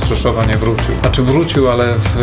Rzeszowa nie wrócił. Znaczy wrócił, ale w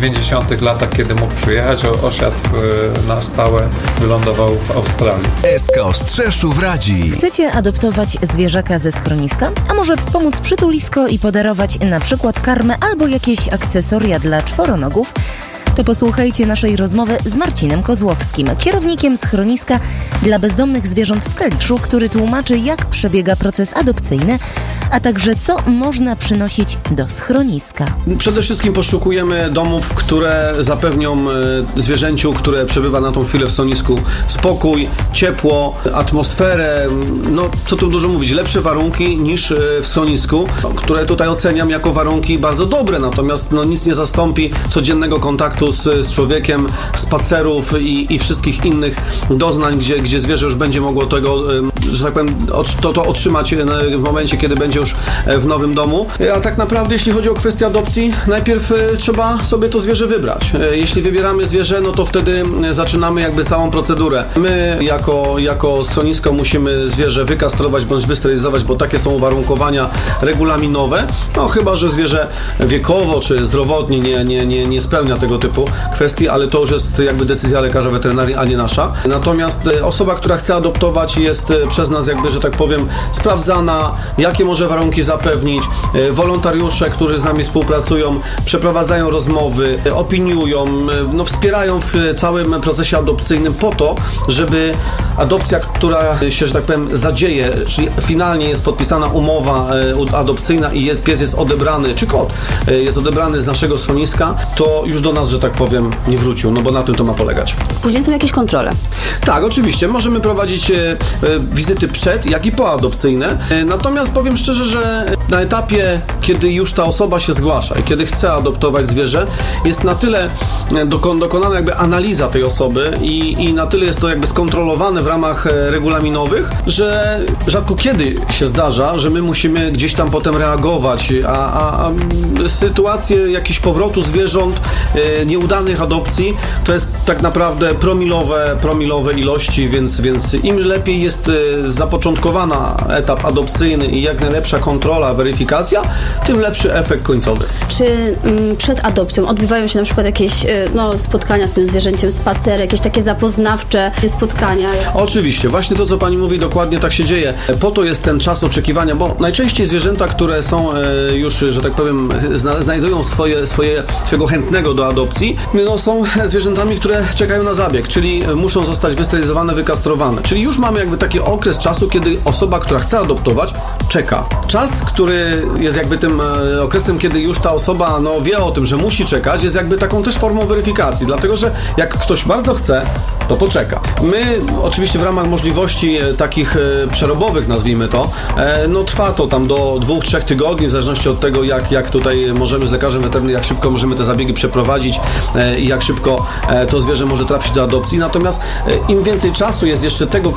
90 latach, kiedy mógł przyjechać, osiadł na stałe, wylądował w Australii. SK Ostrzeszów radzi. Chcecie adoptować zwierzaka ze schroniska? A może wspomóc przytulisko i podarować na przykład karmę albo jakieś akcesoria dla czworonogów? To posłuchajcie naszej rozmowy z Marcinem Kozłowskim, kierownikiem schroniska dla bezdomnych zwierząt w Kaliszu, który tłumaczy, jak przebiega proces adopcyjny, a także co można przynosić do schroniska. Przede wszystkim poszukujemy domów, które zapewnią zwierzęciu, które przebywa na tą chwilę w schronisku, spokój, ciepło, atmosferę, no co tu dużo mówić, lepsze warunki niż w schronisku, które tutaj oceniam jako warunki bardzo dobre, natomiast no, nic nie zastąpi codziennego kontaktu z człowiekiem, spacerów i wszystkich innych doznań, gdzie zwierzę już będzie mogło tego, że tak powiem, to otrzymać w momencie, kiedy będzie już w nowym domu. A tak naprawdę, jeśli chodzi o kwestię adopcji, najpierw trzeba sobie to zwierzę wybrać. Jeśli wybieramy zwierzę, no to wtedy zaczynamy jakby całą procedurę. My jako schronisko musimy zwierzę wykastrować bądź wysterylizować, bo takie są uwarunkowania regulaminowe, no chyba że zwierzę wiekowo czy zdrowotnie nie spełnia tego typu kwestii, ale to już jest jakby decyzja lekarza weterynarii, a nie nasza. Natomiast osoba, która chce adoptować, jest przez nas jakby, że tak powiem, sprawdzana, jakie może warunki zapewnić. Wolontariusze, którzy z nami współpracują, przeprowadzają rozmowy, opiniują, no wspierają w całym procesie adopcyjnym po to, żeby adopcja, która się, że tak powiem, zadzieje, czyli finalnie jest podpisana umowa adopcyjna i pies jest odebrany, czy kot jest odebrany z naszego schroniska, to już do nas, że tak powiem, nie wrócił, no bo na tym to ma polegać. Później są jakieś kontrole. Tak, oczywiście. Możemy prowadzić wizyty przed, jak i poadopcyjne. Natomiast powiem szczerze, że na etapie, kiedy już ta osoba się zgłasza i kiedy chce adoptować zwierzę, jest na tyle dokonana jakby analiza tej osoby i na tyle jest to jakby skontrolowane w ramach regulaminowych, że rzadko kiedy się zdarza, że my musimy gdzieś tam potem reagować, a sytuacje jakichś powrotu zwierząt, nieudanych adopcji, to jest tak naprawdę promilowe ilości, więc im lepiej jest zapoczątkowana etap adopcyjny i jak najlepsza kontrola, weryfikacja, tym lepszy efekt końcowy. Czy przed adopcją odbywają się na przykład jakieś spotkania z tym zwierzęciem, spacery, jakieś takie zapoznawcze spotkania? Oczywiście, właśnie to, co pani mówi, dokładnie tak się dzieje. Po to jest ten czas oczekiwania, bo najczęściej zwierzęta, które są już, że tak powiem, znajdują swojego chętnego do adopcji, no, są zwierzętami, które czekają na zabieg, czyli muszą zostać wysterylizowane, wykastrowane. Czyli już mamy jakby taki okres czasu, kiedy osoba, która chce adoptować, czeka. Czas, który jest jakby tym okresem, kiedy już ta osoba wie o tym, że musi czekać, jest jakby taką też formą weryfikacji, dlatego że jak ktoś bardzo chce, to poczeka. My oczywiście w ramach możliwości takich przerobowych, nazwijmy to, no trwa to tam do 2-3 tygodni, w zależności od tego, jak tutaj możemy z lekarzem weterynaryjnym, jak szybko możemy te zabiegi przeprowadzić i jak szybko to zwierzę może trafić do adopcji. Natomiast im więcej czasu jest jeszcze tego,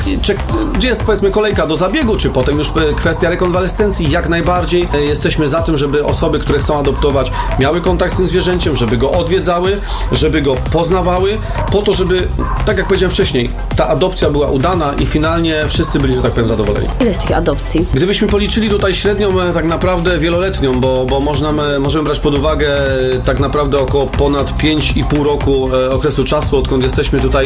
gdzie jest powiedzmy kolejka do zabiegu, czy potem już kwestia rekonwalescencji, jak najbardziej jesteśmy za tym, żeby osoby, które chcą adoptować, miały kontakt z tym zwierzęciem, żeby go odwiedzały, żeby go poznawały, po to, żeby, tak jak powiedziałem wcześniej, ta adopcja była udana i finalnie wszyscy byli, że tak powiem, zadowoleni. Ile jest tych adopcji? Gdybyśmy policzyli tutaj średnią, tak naprawdę wieloletnią, bo możemy brać pod uwagę tak naprawdę około ponad 5,5 roku okresu czasu, odkąd jesteśmy tutaj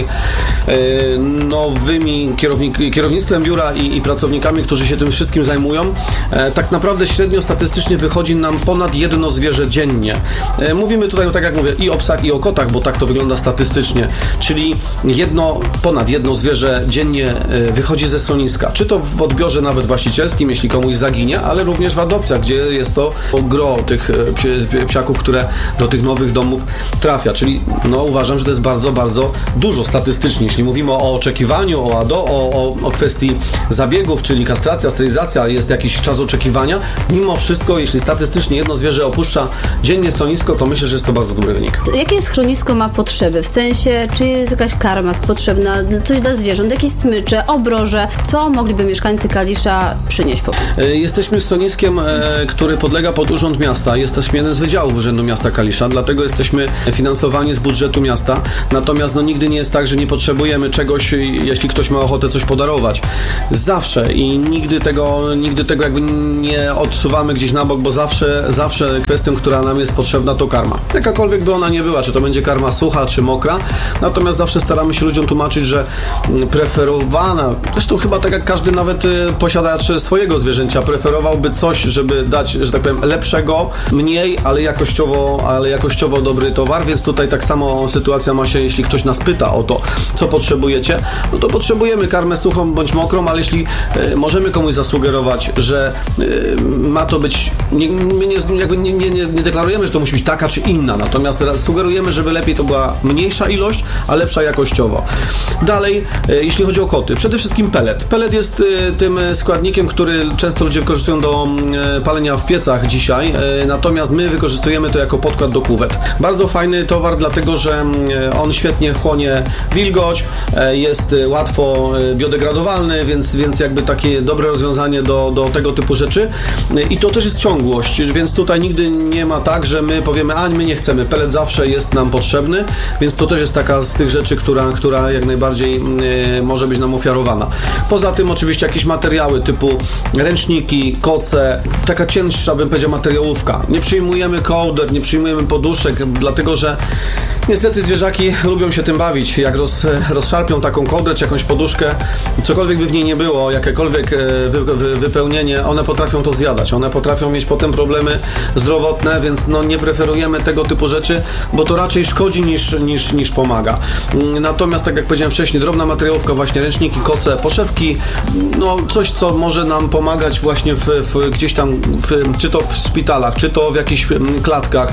nowymi kierownictwem biura i pracownikami, którzy się tym wszystkim zajmują. Tak naprawdę średnio statystycznie wychodzi nam ponad jedno zwierzę dziennie. Mówimy tutaj, tak jak mówię, i o psach, i o kotach, bo tak to wygląda statystycznie, czyli ponad jedno zwierzę dziennie wychodzi ze schroniska. Czy to w odbiorze nawet właścicielskim, jeśli komuś zaginie, ale również w adopcjach, gdzie jest to gro tych psiaków, które do tych nowych domów trafia. Czyli uważam, że to jest bardzo, bardzo dużo statystycznie. Jeśli mówimy o oczekiwaniu, o kwestii zabiegów, czyli kastracja, sterylizacja, jest jakiś czas oczekiwania. Mimo wszystko, jeśli statystycznie jedno zwierzę opuszcza dziennie schronisko, to myślę, że jest to bardzo dobry wynik. Jakie schronisko ma potrzeby? W sensie, czy jest jakaś karma potrzebna, coś dla zwierząt, jakieś smycze, obroże? Co mogliby mieszkańcy Kalisza przynieść po prostu? Jesteśmy schroniskiem, który podlega pod Urząd Miasta. Jesteśmy jeden z wydziałów Urzędu Miasta Kalisza, dlatego jesteśmy finansowani z budżetu miasta. Natomiast nigdy nie jest tak, że nie potrzebujemy czegoś, jeśli ktoś ma ochotę coś podarować. Zawsze i nigdy tego jakby nie odsuwamy gdzieś na bok, bo zawsze kwestią, która nam jest potrzebna, to karma. Jakakolwiek by ona nie była, czy to będzie karma sucha, czy mokra, natomiast zawsze staramy się ludziom tłumaczyć, że preferowana, zresztą chyba tak jak każdy nawet posiadacz swojego zwierzęcia, preferowałby coś, żeby dać, że tak powiem, lepszego, mniej, ale jakościowo dobry towar, więc tutaj tak samo sytuacja ma się, jeśli ktoś nas pyta o to, co potrzebujecie, no to potrzebujemy karmę suchą bądź mokrą, ale jeśli możemy komuś zasugerować, że ma to być, nie deklarujemy, że to musi być taka czy inna, natomiast sugerujemy, żeby lepiej to była mniejsza ilość, a lepsza jakościowo. Dalej, jeśli chodzi o koty, przede wszystkim pellet. Pellet jest tym składnikiem, który często ludzie wykorzystują do palenia w piecach dzisiaj, natomiast my wykorzystujemy to jako podkład do kuwet. Bardzo fajny towar, dlatego że on świetnie chłonie wilgoć, jest łatwo biodegradowalny, więc jakby takie dobre rozwiązanie do tego typu rzeczy. I to też jest ciągłość, więc tutaj nigdy nie ma tak, że my powiemy, a my nie chcemy. Pellet zawsze jest nam potrzebny, więc to też jest taka z tych rzeczy, która jak najbardziej może być nam ofiarowana. Poza tym oczywiście jakieś materiały typu ręczniki, koce, taka cięższa, bym powiedział, materiałówka. Nie przyjmujemy kołder, nie przyjmujemy poduszek, dlatego że niestety zwierzaki lubią się tym bawić. Jak rozszarpią taką kołdrę czy jakąś poduszkę, cokolwiek by w niej nie było, jakiekolwiek wypełnienie, one potrafią to zjadać. One potrafią mieć potem problemy zdrowotne, więc nie preferujemy tego typu rzeczy, bo to raczej szkodzi niż pomaga. Natomiast, tak jak powiedziałem wcześniej, drobna materiałówka, właśnie ręczniki, koce, poszewki, coś, co może nam pomagać właśnie gdzieś tam, czy to w szpitalach, czy to w jakichś klatkach,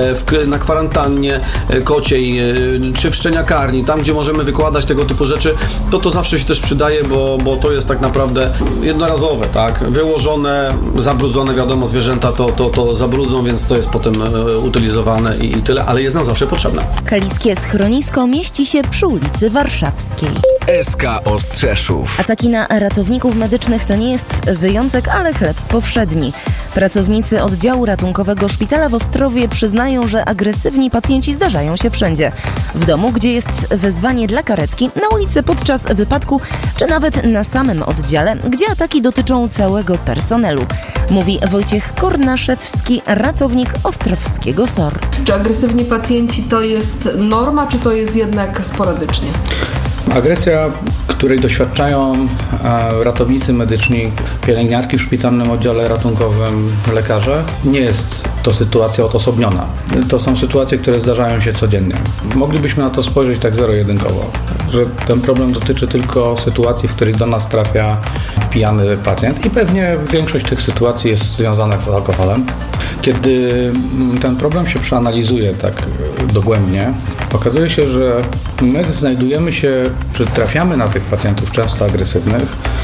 na kwarantannie kociej, czy w szczeniakarni, tam gdzie możemy wykładać tego typu rzeczy, to zawsze się też przydaje, bo to jest tak naprawdę jednorazowe, tak? Wyłożone, zabrudzone, wiadomo, zwierzęta to zabrudzą, więc to jest potem utylizowane i tyle, ale jest nam zawsze potrzebne. Kaliskie schronisko mieści się przy ulicy Warszawskiej. SK Ostrzeszów. Ataki na ratowników medycznych to nie jest wyjątek, ale chleb powszedni. Pracownicy oddziału ratunkowego szpitala w Ostrowie przyznają, że agresywni pacjenci zdarzają się wszędzie. W domu, gdzie jest wezwanie dla karetki, na ulicy podczas wypadku, czy nawet na samym oddziale, gdzie ataki dotyczą całego personelu. Mówi Wojciech Kornaszewski, ratownik ostrowskiego SOR. Czy agresywni pacjenci to jest norma, czy to jest jednak sporadycznie? Agresja, której doświadczają ratownicy medyczni, pielęgniarki w szpitalnym oddziale ratunkowym, lekarze, nie jest to sytuacja odosobniona. To są sytuacje, które zdarzają się codziennie. Moglibyśmy na to spojrzeć tak zero-jedynkowo, że ten problem dotyczy tylko sytuacji, w których do nas trafia pijany pacjent i pewnie większość tych sytuacji jest związana z alkoholem. Kiedy ten problem się przeanalizuje tak dogłębnie, okazuje się, że my znajdujemy się, czy trafiamy na tych pacjentów często agresywnych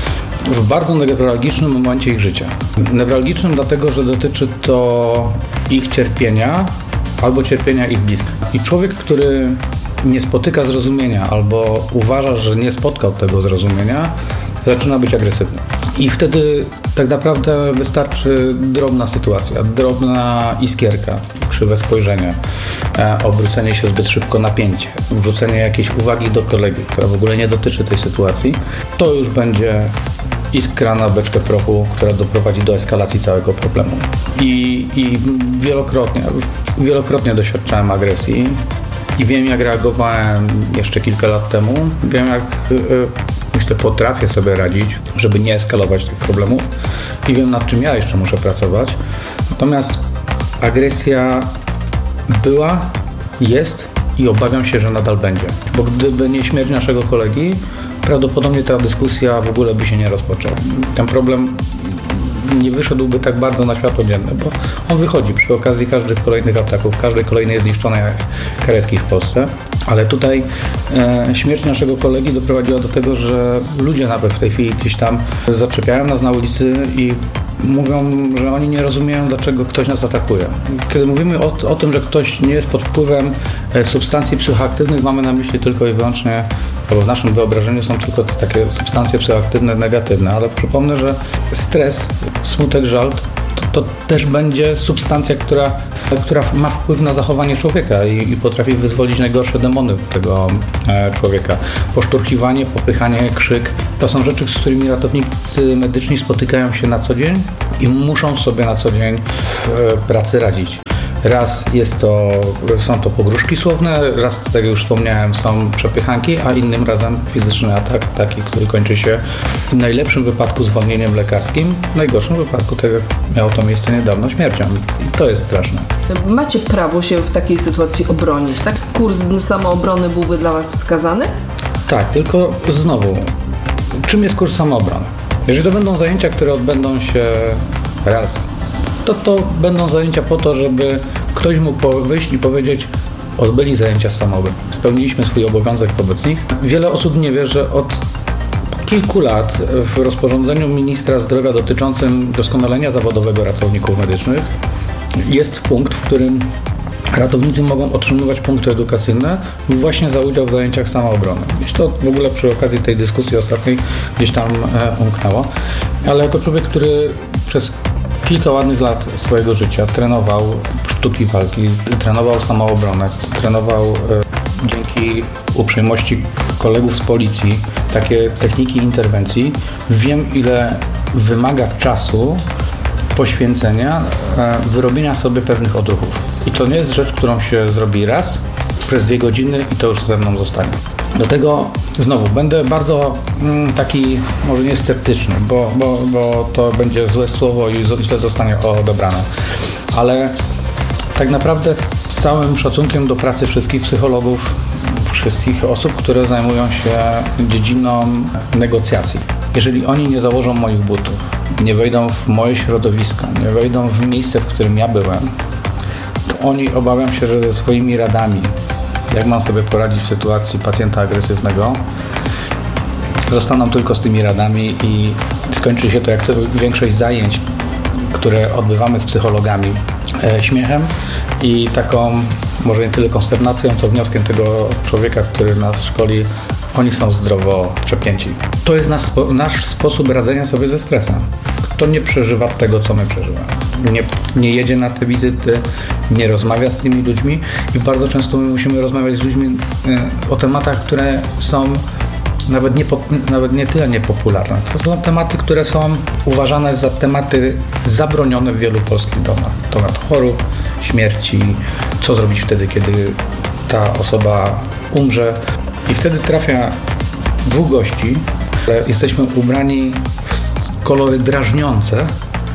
w bardzo newralgicznym momencie ich życia. Newralgicznym dlatego, że dotyczy to ich cierpienia albo cierpienia ich bliskich. I człowiek, który nie spotyka zrozumienia albo uważa, że nie spotkał tego zrozumienia, zaczyna być agresywny. I wtedy tak naprawdę wystarczy drobna sytuacja, drobna iskierka, krzywe spojrzenie, obrócenie się zbyt szybko na pięcie, wrzucenie jakiejś uwagi do kolegi, która w ogóle nie dotyczy tej sytuacji, to już będzie iskra na beczkę prochu, która doprowadzi do eskalacji całego problemu. I wielokrotnie doświadczałem agresji i wiem, jak reagowałem jeszcze kilka lat temu. Wiem, jak myślę, potrafię sobie radzić, żeby nie eskalować tych problemów i wiem, nad czym ja jeszcze muszę pracować. Natomiast agresja była, jest i obawiam się, że nadal będzie. Bo gdyby nie śmierć naszego kolegi, prawdopodobnie ta dyskusja w ogóle by się nie rozpoczęła. Ten problem nie wyszedłby tak bardzo na światło dzienne, bo on wychodzi przy okazji każdych kolejnych ataków, każdej kolejnej zniszczonej karetki w Polsce. Ale tutaj śmierć naszego kolegi doprowadziła do tego, że ludzie nawet w tej chwili gdzieś tam zaczepiają nas na ulicy i mówią, że oni nie rozumieją, dlaczego ktoś nas atakuje. Kiedy mówimy o tym, że ktoś nie jest pod wpływem substancji psychoaktywnych, mamy na myśli tylko i wyłącznie, bo w naszym wyobrażeniu są tylko takie substancje psychoaktywne negatywne, ale przypomnę, że stres, smutek, żal to też będzie substancja, która ma wpływ na zachowanie człowieka i potrafi wyzwolić najgorsze demony tego człowieka. Poszturchiwanie, popychanie, krzyk, to są rzeczy, z którymi ratownicy medyczni spotykają się na co dzień i muszą sobie na co dzień w pracy radzić. Raz są to pogróżki słowne, raz, tak jak już wspomniałem, są przepychanki, a innym razem fizyczny atak, taki, który kończy się w najlepszym wypadku zwolnieniem lekarskim, w najgorszym wypadku, tak jak miało to miejsce niedawno, śmiercią. I to jest straszne. Macie prawo się w takiej sytuacji obronić, tak? Kurs samoobrony byłby dla Was wskazany? Tak, tylko znowu, czym jest kurs samoobrony? Jeżeli to będą zajęcia, które odbędą się raz, to będą zajęcia po to, żeby ktoś mógł wyjść i powiedzieć: odbyli zajęcia samoobrony. Spełniliśmy swój obowiązek wobec nich. Wiele osób nie wie, że od kilku lat w rozporządzeniu ministra zdrowia dotyczącym doskonalenia zawodowego ratowników medycznych jest punkt, w którym ratownicy mogą otrzymywać punkty edukacyjne właśnie za udział w zajęciach samoobrony. Gdzieś to w ogóle przy okazji tej dyskusji ostatniej gdzieś tam umknęło. Ale jako człowiek, który przez kilka ładnych lat swojego życia trenował sztuki walki, trenował samoobronę, trenował dzięki uprzejmości kolegów z policji takie techniki interwencji. Wiem, ile wymaga czasu, poświęcenia, wyrobienia sobie pewnych odruchów. I to nie jest rzecz, którą się zrobi raz, przez 2 godziny i to już ze mną zostanie. Do tego znowu będę bardzo taki, może nie sceptyczny, bo to będzie złe słowo i źle zostanie odebrane. Ale tak naprawdę z całym szacunkiem do pracy wszystkich psychologów, wszystkich osób, które zajmują się dziedziną negocjacji. Jeżeli oni nie założą moich butów, nie wejdą w moje środowisko, nie wejdą w miejsce, w którym ja byłem, to oni, obawiam się, że ze swoimi radami, jak mam sobie poradzić w sytuacji pacjenta agresywnego, zostaną tylko z tymi radami i skończy się to, jak większość zajęć, które odbywamy z psychologami, śmiechem i taką, może nie tyle konsternacją, co wnioskiem tego człowieka, który nas szkoli: oni są zdrowo trzepnięci. To jest nasz sposób radzenia sobie ze stresem. Kto nie przeżywa tego, co my przeżywamy. Nie jedzie na te wizyty, nie rozmawia z tymi ludźmi i bardzo często my musimy rozmawiać z ludźmi o tematach, które są nawet nie tyle niepopularne. To są tematy, które są uważane za tematy zabronione w wielu polskich domach. Temat chorób, śmierci, co zrobić wtedy, kiedy ta osoba umrze. I wtedy trafia 2 gości, jesteśmy ubrani w kolory drażniące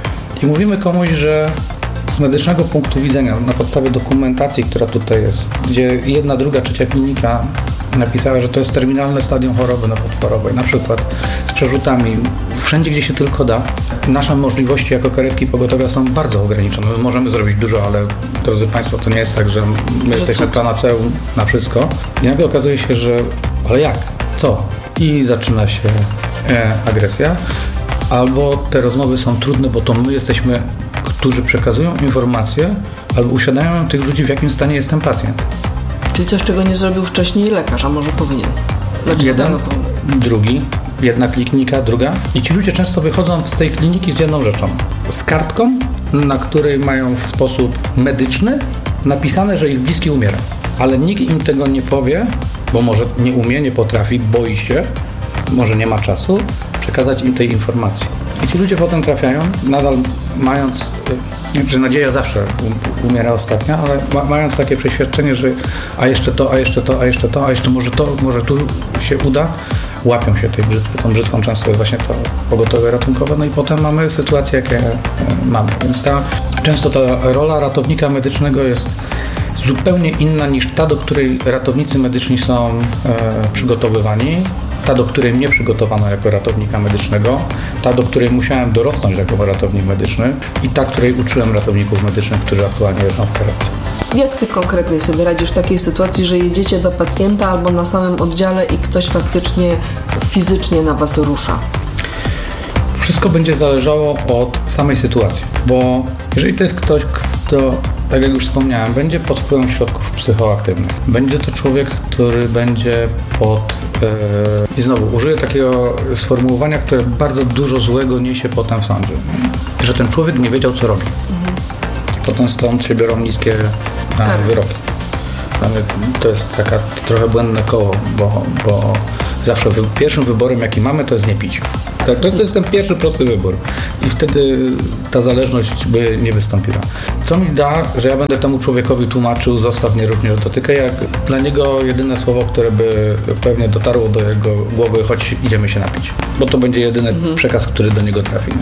i mówimy komuś, że z medycznego punktu widzenia, na podstawie dokumentacji, która tutaj jest, gdzie 1., 2., 3. klinika napisała, że to jest terminalne stadium choroby nowotworowej, na przykład z przerzutami, wszędzie gdzie się tylko da. Nasze możliwości jako karetki pogotowia są bardzo ograniczone. My możemy zrobić dużo, ale drodzy Państwo, to nie jest tak, że my jesteśmy panaceum na wszystko. I nagle okazuje się, że ale jak? Co? I zaczyna się agresja. Albo te rozmowy są trudne, bo to my jesteśmy, którzy przekazują informacje, albo uświadamiają tych ludzi, w jakim stanie jest ten pacjent. Czyli coś, czego nie zrobił wcześniej lekarz, a może powinien? Jeden, drugi, 1 klinika, 2. I ci ludzie często wychodzą z tej kliniki z jedną rzeczą. Z kartką, na której mają w sposób medyczny napisane, że ich bliski umiera. Ale nikt im tego nie powie, bo może nie umie, nie potrafi, boi się, może nie ma czasu przekazać im tej informacji. I ci ludzie potem trafiają, nadal mając, że nadzieja zawsze umiera ostatnia, ale mając takie przeświadczenie, że a jeszcze to, a jeszcze to, a jeszcze to, a jeszcze może tu się uda, łapią się tej brzytwy. Tą brzytwą często jest właśnie to pogotowie ratunkowe, no i potem mamy sytuację, jakie mamy. Więc często ta rola ratownika medycznego jest zupełnie inna niż ta, do której ratownicy medyczni są przygotowywani, ta, do której mnie przygotowano jako ratownika medycznego, ta, do której musiałem dorosnąć jako ratownik medyczny i ta, której uczyłem ratowników medycznych, którzy aktualnie jeżdżą w karetce. Jak Ty konkretnie sobie radzisz w takiej sytuacji, że jedziecie do pacjenta albo na samym oddziale i ktoś faktycznie fizycznie na Was rusza? Wszystko będzie zależało od samej sytuacji, bo jeżeli to jest ktoś, kto, tak jak już wspomniałem, będzie pod wpływem środków psychoaktywnych, będzie to człowiek, który będzie i znowu użyję takiego sformułowania, które bardzo dużo złego niesie potem w sądzie, że ten człowiek nie wiedział, co robi. Potem stąd się biorą niskie wyroki. To jest taka trochę błędne koło, bo zawsze pierwszym wyborem, jaki mamy, to jest nie pić. Tak, to jest ten pierwszy prosty wybór i wtedy ta zależność by nie wystąpiła. Co mi da, że ja będę temu człowiekowi tłumaczył, zostaw mnie, również dotykaj, jak dla niego jedyne słowo, które by pewnie dotarło do jego głowy, choć idziemy się napić. Bo to będzie jedyny przekaz, który do niego trafi.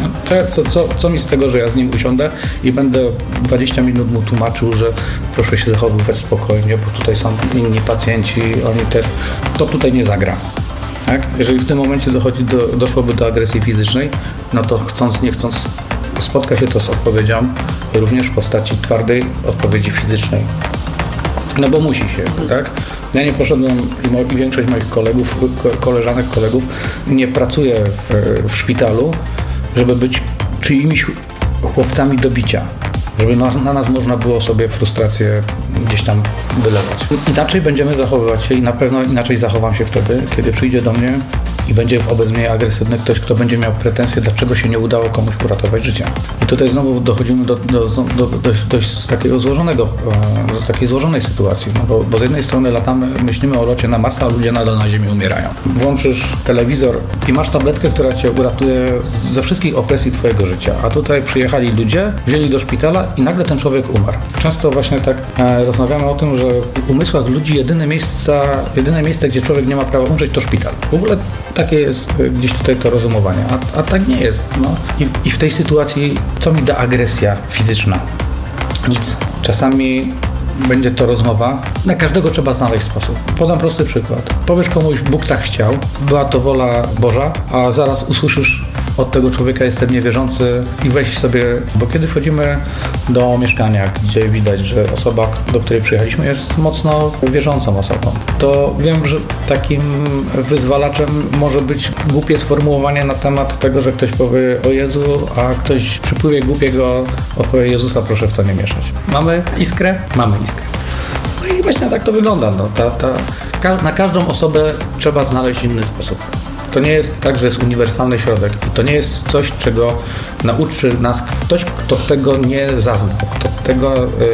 Co mi z tego, że ja z nim usiądę i będę 20 minut mu tłumaczył, że proszę się zachowywać spokojnie, bo tutaj są inni pacjenci, oni też, to tutaj nie zagra. Tak? Jeżeli w tym momencie doszłoby do agresji fizycznej, no to chcąc, nie chcąc spotka się to z odpowiedzią również w postaci twardej odpowiedzi fizycznej. No bo musi się, tak? Ja nie poszedłem i większość moich koleżanek, kolegów nie pracuje w szpitalu, żeby być czyimiś chłopcami do bicia. Żeby na nas można było sobie frustrację gdzieś tam wylewać. Inaczej będziemy zachowywać się i na pewno inaczej zachowam się wtedy, kiedy przyjdzie do mnie i będzie wobec mnie agresywny ktoś, kto będzie miał pretensje, dlaczego się nie udało komuś uratować życia. I tutaj znowu dochodzimy do dość takiego takiej złożonej sytuacji, no bo z jednej strony myślimy o locie na Marsa, a ludzie nadal na Ziemi umierają. Włączysz telewizor i masz tabletkę, która cię uratuje ze wszystkich opresji twojego życia, a tutaj przyjechali ludzie, wzięli do szpitala i nagle ten człowiek umarł. Często właśnie tak rozmawiamy o tym, że w umysłach ludzi jedyne miejsce, gdzie człowiek nie ma prawa umrzeć, to szpital. W ogóle takie jest gdzieś tutaj to rozumowanie, a tak nie jest. No. I w tej sytuacji co mi da agresja fizyczna? Nic. Czasami będzie to rozmowa. Na każdego trzeba znaleźć sposób. Podam prosty przykład. Powiesz komuś, Bóg tak chciał, była to wola Boża, a zaraz usłyszysz od tego człowieka, jestem niewierzący i weź sobie, bo kiedy wchodzimy do mieszkania, gdzie widać, że osoba, do której przyjechaliśmy, jest mocno wierzącą osobą, to wiem, że takim wyzwalaczem może być głupie sformułowanie na temat tego, że ktoś powie o Jezu, a ktoś przypływie głupiego opowie Jezusa, proszę w to nie mieszać. Mamy iskrę? Mamy iskrę. No i właśnie tak to wygląda. No, na każdą osobę trzeba znaleźć inny sposób. To nie jest tak, że jest uniwersalny środek i to nie jest coś, czego nauczy nas ktoś, kto tego nie zaznał, kto tego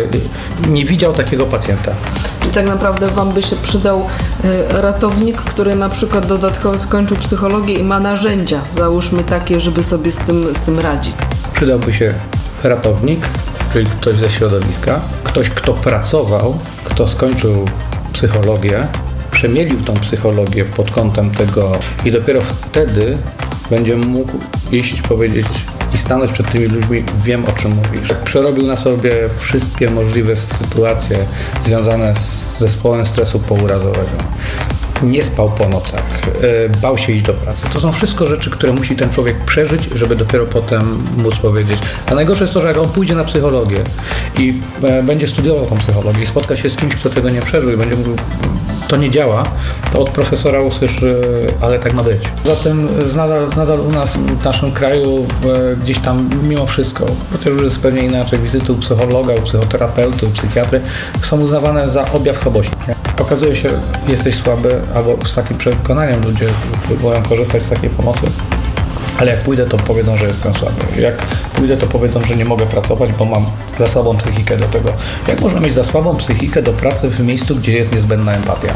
nie widział takiego pacjenta. I tak naprawdę Wam by się przydał ratownik, który na przykład dodatkowo skończył psychologię i ma narzędzia, załóżmy takie, żeby sobie z tym radzić. Przydałby się ratownik, czyli ktoś ze środowiska, ktoś, kto pracował, kto skończył psychologię, przemielił tą psychologię pod kątem tego i dopiero wtedy będzie mógł iść, powiedzieć i stanąć przed tymi ludźmi, wiem o czym mówisz. Przerobił na sobie wszystkie możliwe sytuacje związane z zespołem stresu pourazowego. Nie spał po nocach, bał się iść do pracy. To są wszystko rzeczy, które musi ten człowiek przeżyć, żeby dopiero potem móc powiedzieć. A najgorsze jest to, że jak on pójdzie na psychologię i będzie studiował tą psychologię i spotka się z kimś, kto tego nie przeżył i będzie mówił, to nie działa, to od profesora usłyszy, ale tak ma być. Zatem nadal u nas, w naszym kraju, gdzieś tam mimo wszystko, chociaż już jest pewnie inaczej, wizyty u psychologa, u psychoterapeuty, u psychiatry są uznawane za objaw słabości. Okazuje się, jesteś słaby, albo z takim przekonaniem ludzie próbują korzystać z takiej pomocy. Ale jak pójdę, to powiedzą, że jestem słaby. Jak pójdę, to powiedzą, że nie mogę pracować, bo mam za słabą psychikę do tego. Jak można mieć za słabą psychikę do pracy w miejscu, gdzie jest niezbędna empatia?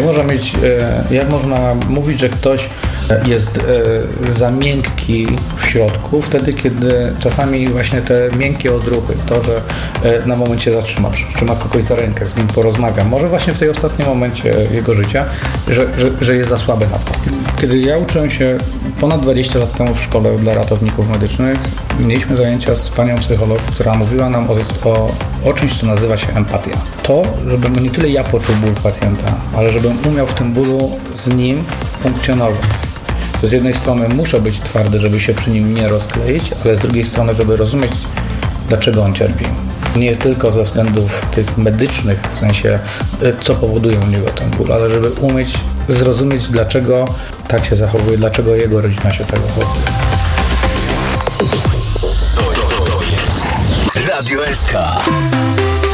Jak można mówić, że ktoś jest za miękki w środku, wtedy, kiedy czasami właśnie te miękkie odruchy, to, że na moment się zatrzyma, trzyma kogoś za rękę, z nim porozmawia, może właśnie w tej ostatnim momencie jego życia, że jest za słaby na to. Kiedy ja uczyłem się ponad 20 lat temu w szkole dla ratowników medycznych, mieliśmy zajęcia z panią psycholog, która mówiła nam o czymś, co nazywa się empatia. To, żebym nie tyle ja poczuł ból pacjenta, ale żebym umiał w tym bólu z nim funkcjonować. To z jednej strony muszę być twardy, żeby się przy nim nie rozkleić, ale z drugiej strony, żeby rozumieć, dlaczego on cierpi. Nie tylko ze względów tych medycznych, w sensie co powoduje u niego ten ból, ale żeby umieć zrozumieć, dlaczego tak się zachowuje, dlaczego jego rodzina się tak zachowuje. Radio SK.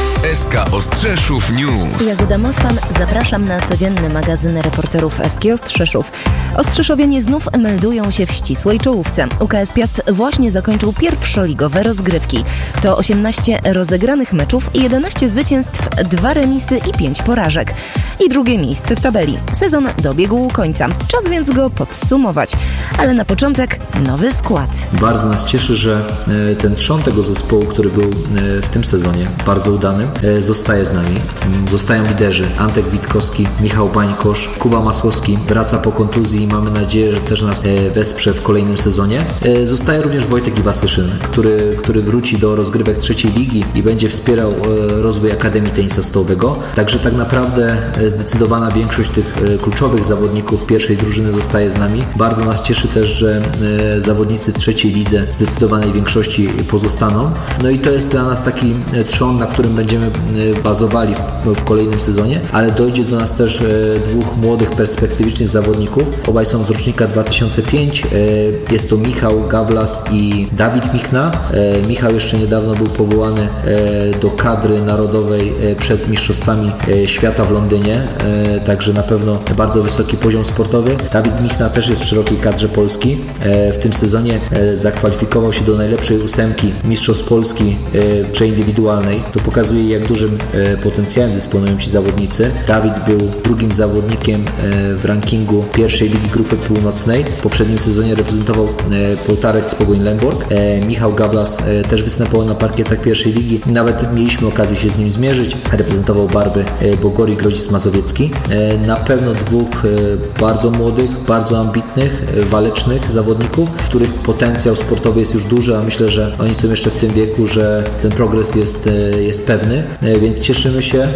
SK Ostrzeszów News. Jagoda Mośpan, zapraszam na codzienny magazyn reporterów SK Ostrzeszów. Ostrzeszowianie znów meldują się w ścisłej czołówce. UKS Piast właśnie zakończył pierwszoligowe rozgrywki. To 18 rozegranych meczów, 11 zwycięstw, 2 remisy i 5 porażek. I drugie miejsce w tabeli. Sezon dobiegł końca. Czas więc go podsumować. Ale na początek nowy skład. Bardzo nas cieszy, że ten trzon tego zespołu, który był w tym sezonie bardzo udany, zostaje z nami. Zostają liderzy Antek Witkowski, Michał Bańkosz, Kuba Masłowski wraca po kontuzji i mamy nadzieję, że też nas wesprze w kolejnym sezonie. Zostaje również Wojtek Iwasyszyn, który wróci do rozgrywek trzeciej ligi i będzie wspierał rozwój Akademii Tenisa Stołowego. Także tak naprawdę zdecydowana większość tych kluczowych zawodników pierwszej drużyny zostaje z nami. Bardzo nas cieszy też, że zawodnicy w trzeciej lidze w zdecydowanej większości pozostaną. No i to jest dla nas taki trzon, na którym będziemy bazowali w kolejnym sezonie, ale dojdzie do nas też dwóch młodych, perspektywicznych zawodników. Obaj są z rocznika 2005. Jest to Michał Gawlas i Dawid Michna. Michał jeszcze niedawno był powołany do kadry narodowej przed Mistrzostwami Świata w Londynie, także na pewno bardzo wysoki poziom sportowy. Dawid Michna też jest w szerokiej kadrze Polski. W tym sezonie zakwalifikował się do najlepszej 8 Mistrzostw Polski w grze indywidualnej. To pokazuje, jak dużym potencjałem dysponują ci zawodnicy. Dawid był drugim zawodnikiem w rankingu pierwszej ligi grupy północnej. W poprzednim sezonie reprezentował Poltarek z Pogoń Lemborg. Michał Gawlas też występował na parkietach pierwszej ligi. Nawet mieliśmy okazję się z nim zmierzyć. Reprezentował barwy Bogorii Grodzisk Mazowiecki. Na pewno dwóch bardzo młodych, bardzo ambitnych, walecznych zawodników, których potencjał sportowy jest już duży, a myślę, że oni są jeszcze w tym wieku, że ten progres jest pewny, więc cieszymy się.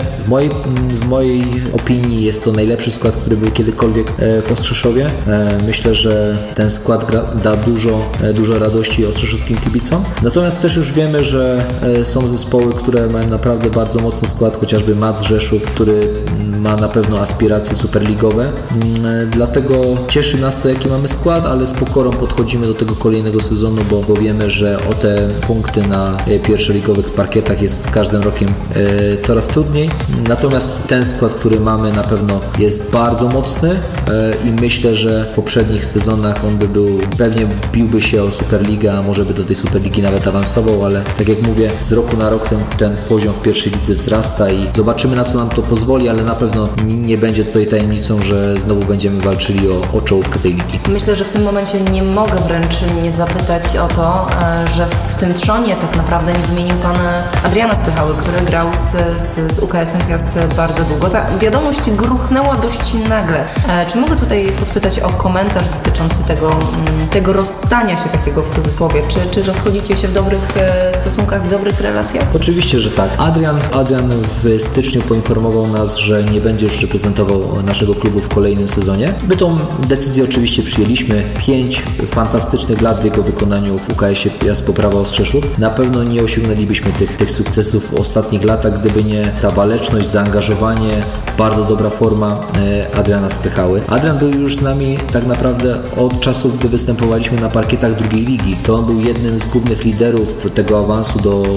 W mojej opinii jest to najlepszy skład, który był kiedykolwiek w Ostrzeszowie. Myślę, że ten skład da dużo radości ostrzeszowskim kibicom. Natomiast też już wiemy, że są zespoły, które mają naprawdę bardzo mocny skład, chociażby Mac Rzeszów, który ma na pewno aspiracje superligowe. Dlatego cieszy nas to, jaki mamy skład, ale z pokorą podchodzimy do tego kolejnego sezonu, bo wiemy, że o te punkty na pierwszoligowych parkietach jest z każdym rokiem coraz trudniej. Natomiast ten skład, który mamy, na pewno jest bardzo mocny i myślę, że w poprzednich sezonach on pewnie biłby się o Superligę, a może by do tej Superligi nawet awansował, ale tak jak mówię, z roku na rok ten poziom w pierwszej lidze wzrasta i zobaczymy, na co nam to pozwoli, ale na pewno nie będzie tutaj tajemnicą, że znowu będziemy walczyli o czołówkę tej ligi. Myślę, że w tym momencie nie mogę wręcz nie zapytać o to, że w tym trzonie tak naprawdę nie wymienił pan Adriana Spychały, który grał z UKS-em Piast bardzo długo. Ta wiadomość gruchnęła dość nagle. Czy mogę tutaj podpytać o komentarz dotyczący tego rozstania się takiego w cudzysłowie? Czy rozchodzicie się w dobrych stosunkach, w dobrych relacjach? Oczywiście, że tak. Adrian w styczniu poinformował nas, że nie będzie już reprezentował naszego klubu w kolejnym sezonie. My tą decyzję oczywiście przyjęliśmy. 5 fantastycznych lat w jego wykonaniu w UKS-ie Piast Poprawa Ostrzeszów. Na pewno nie osiągnęlibyśmy tych sukcesów w ostatnich latach, gdyby nie ta waleczność, zaangażowanie, bardzo dobra forma Adriana Spychały. Adrian był już z nami tak naprawdę od czasu, gdy występowaliśmy na parkietach drugiej ligi. To on był jednym z głównych liderów tego awansu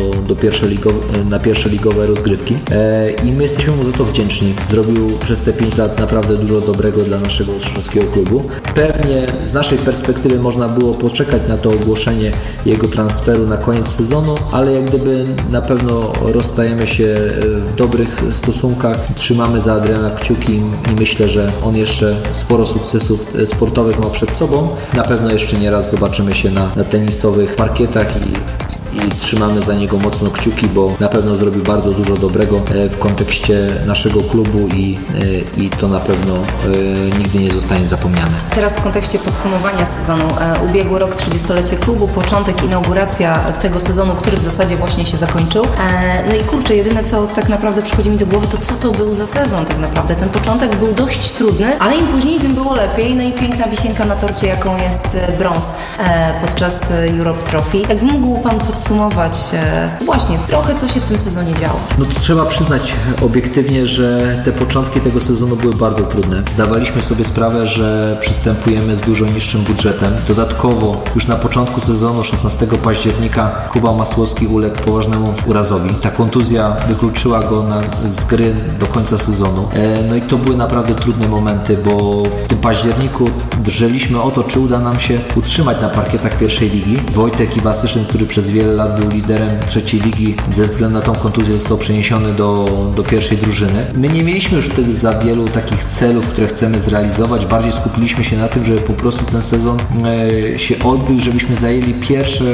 na pierwszoligowe rozgrywki i my jesteśmy mu za to wdzięczni. Zrobił przez te 5 lat naprawdę dużo dobrego dla naszego ostrzeszowskiego klubu. Pewnie z naszej perspektywy można było poczekać na to ogłoszenie jego transferu na koniec sezonu, ale jak gdyby na pewno rozstajemy się w dobrych stosunkach. Trzymamy za Adriana kciuki i myślę, że on jeszcze sporo sukcesów sportowych ma przed sobą. Na pewno jeszcze nie raz zobaczymy się na tenisowych parkietach i trzymamy za niego mocno kciuki, bo na pewno zrobił bardzo dużo dobrego w kontekście naszego klubu i to na pewno nigdy nie zostanie zapomniane. Teraz w kontekście podsumowania sezonu. Ubiegły rok, 30-lecie klubu, początek, inauguracja tego sezonu, który w zasadzie właśnie się zakończył. No i kurczę, jedyne co tak naprawdę przychodzi mi do głowy, to co to był za sezon tak naprawdę. Ten początek był dość trudny, ale im później, tym było lepiej. No i piękna wisienka na torcie, jaką jest brąz podczas Europe Trophy. Jak mógł pan podsumować podsumować właśnie trochę, co się w tym sezonie działo? No to trzeba przyznać obiektywnie, że te początki tego sezonu były bardzo trudne. Zdawaliśmy sobie sprawę, że przystępujemy z dużo niższym budżetem. Dodatkowo już na początku sezonu, 16 października, Kuba Masłowski uległ poważnemu urazowi. Ta kontuzja wykluczyła go z gry do końca sezonu. No i to były naprawdę trudne momenty, bo w tym październiku drżeliśmy o to, czy uda nam się utrzymać na parkietach pierwszej ligi. Wojtek Iwasyszyn, który przez wiele lat był liderem trzeciej ligi, ze względu na tą kontuzję został przeniesiony do pierwszej drużyny. My nie mieliśmy już wtedy za wielu takich celów, które chcemy zrealizować. Bardziej skupiliśmy się na tym, żeby po prostu ten sezon się odbył, żebyśmy zajęli pierwsze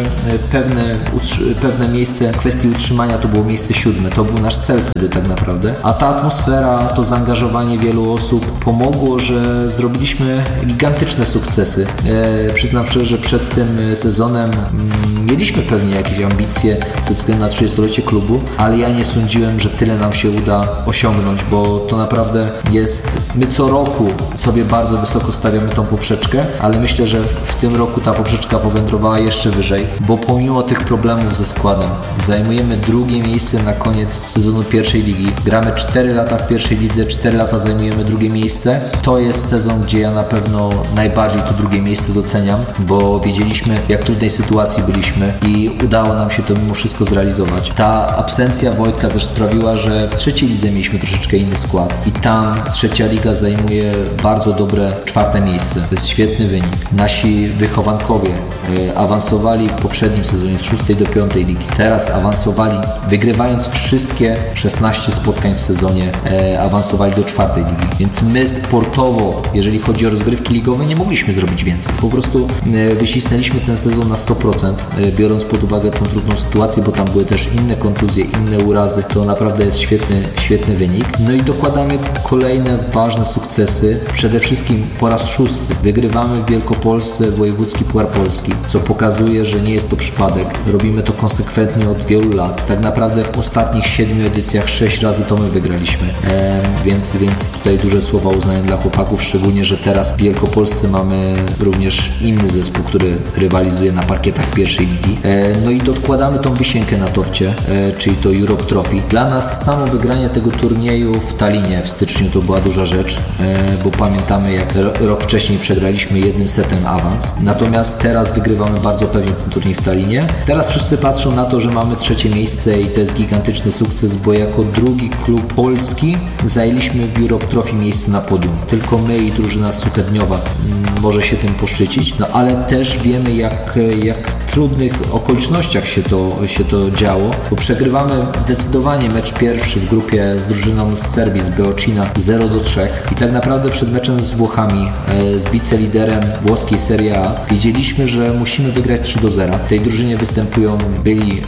pewne miejsce w kwestii utrzymania. To było miejsce 7. To był nasz cel wtedy tak naprawdę. A ta atmosfera, to zaangażowanie wielu osób pomogło, że zrobiliśmy gigantyczne sukcesy. Przyznam szczerze, że przed tym sezonem mieliśmy pewnie jakieś ambicje ze względu na 30-lecie klubu, ale ja nie sądziłem, że tyle nam się uda osiągnąć, bo to naprawdę jest... My co roku sobie bardzo wysoko stawiamy tą poprzeczkę, ale myślę, że w tym roku ta poprzeczka powędrowała jeszcze wyżej, bo pomimo tych problemów ze składem zajmujemy drugie miejsce na koniec sezonu pierwszej ligi. Gramy 4 lata w pierwszej lidze, 4 lata zajmujemy drugie miejsce. To jest sezon, gdzie ja na pewno najbardziej to drugie miejsce doceniam, bo wiedzieliśmy, jak trudnej sytuacji byliśmy i udało nam się to mimo wszystko zrealizować. Ta absencja Wojtka też sprawiła, że w trzeciej lidze mieliśmy troszeczkę inny skład i tam trzecia liga zajmuje bardzo dobre 4. miejsce. To jest świetny wynik. Nasi wychowankowie awansowali w poprzednim sezonie z 6 do 5 ligi. Teraz awansowali, wygrywając wszystkie 16 spotkań w sezonie, awansowali do 4 ligi. Więc my sportowo, jeżeli chodzi o rozgrywki ligowe, nie mogliśmy zrobić więcej. Po prostu wycisnęliśmy ten sezon na 100%, biorąc pod uwagę tą trudną sytuację, bo tam były też inne kontuzje, inne urazy. To naprawdę jest świetny wynik. No i dokładamy kolejne ważne sukcesy. Przede wszystkim po raz 6 wygrywamy w Wielkopolsce wojewódzki Puchar Polski, co pokazuje, że nie jest to przypadek. Robimy to konsekwentnie od wielu lat. Tak naprawdę w ostatnich 7 edycjach 6 razy to my wygraliśmy. Więc tutaj duże słowa uznania dla chłopaków, szczególnie, że teraz w Wielkopolsce mamy również inny zespół, który rywalizuje na parkietach pierwszej ligi. No i dokładamy tą wisienkę na torcie, czyli to Europe Trophy. Dla nas samo wygranie tego turnieju w Tallinie w styczniu to była duża rzecz, bo pamiętamy, jak rok wcześniej przegraliśmy 1 setem awans. Natomiast teraz wygrywamy bardzo pewnie ten turniej w Tallinie. Teraz wszyscy patrzą na to, że mamy 3 miejsce i to jest gigantyczny sukces, bo jako drugi klub polski zajęliśmy w Europe Trophy miejsce na podium. Tylko my i drużyna Suchedniowa może się tym poszczycić, no ale też wiemy, jak w trudnych okolicznościach się to działo, bo przegrywamy zdecydowanie mecz pierwszy w grupie z drużyną z Serbii, z Beočina 0-3 i tak naprawdę przed meczem z Włochami, z wiceliderem włoskiej Serie A, wiedzieliśmy, że musimy wygrać 3-0. W tej drużynie występują byli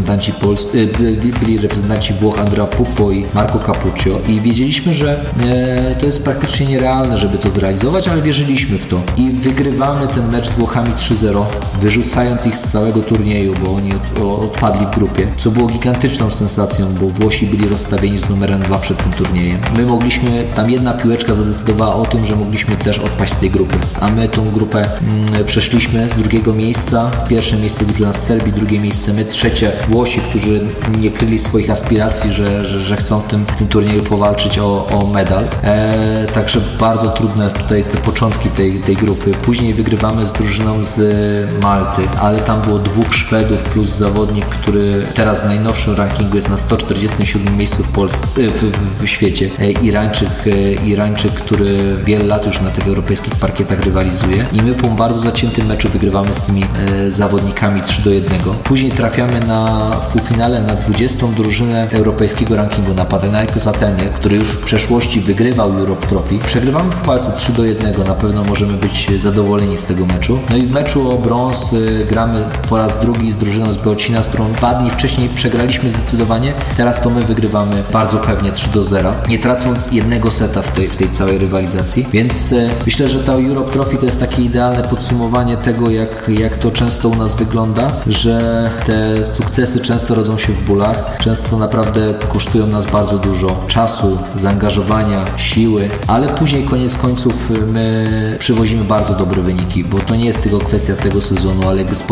reprezentanci Włoch Andrea Puppo i Marco Capuccio i wiedzieliśmy, że to jest praktycznie nierealne, żeby to zrealizować, ale wierzyliśmy w to i wygrywamy ten mecz z Włochami 3-0, wyrzucając ich z całego turnieju, bo oni odpadli w grupie, co było gigantyczną sensacją, bo Włosi byli rozstawieni z numerem 2 przed tym turniejem. My mogliśmy, tam jedna piłeczka zadecydowała o tym, że mogliśmy też odpaść z tej grupy, a my tą grupę przeszliśmy z drugiego miejsca, pierwsze miejsce drużyna z Serbii, drugie miejsce my, trzecie Włosi, którzy nie kryli swoich aspiracji, że chcą w tym turnieju powalczyć o medal. Także bardzo trudne tutaj te początki tej grupy. Później wygrywamy z drużyną z Malty, ale tam było 2 Szwedów plus zawodnik, który teraz w najnowszym rankingu jest na 147 miejscu w świecie. Irańczyk, który wiele lat już na tych europejskich parkietach rywalizuje i my po bardzo zaciętym meczu wygrywamy z tymi zawodnikami 3-1. Później trafiamy w półfinale na 20. drużynę europejskiego rankingu, na Panathinaikos Ateny, który już w przeszłości wygrywał Europe Trophy. Przegrywamy w walce 3-1, na pewno możemy być zadowoleni z tego meczu. No i w meczu o brąz gramy po raz drugi z drużyną z Beočina, z którą 2 dni wcześniej przegraliśmy zdecydowanie. Teraz to my wygrywamy bardzo pewnie 3-0, nie tracąc jednego seta w tej całej rywalizacji. Więc myślę, że ta Europe Trophy to jest takie idealne podsumowanie tego, jak to często u nas wygląda, że te sukcesy często rodzą się w bólach, często naprawdę kosztują nas bardzo dużo czasu, zaangażowania, siły, ale później koniec końców my przywozimy bardzo dobre wyniki, bo to nie jest tylko kwestia tego sezonu, ale jakby spojrzeć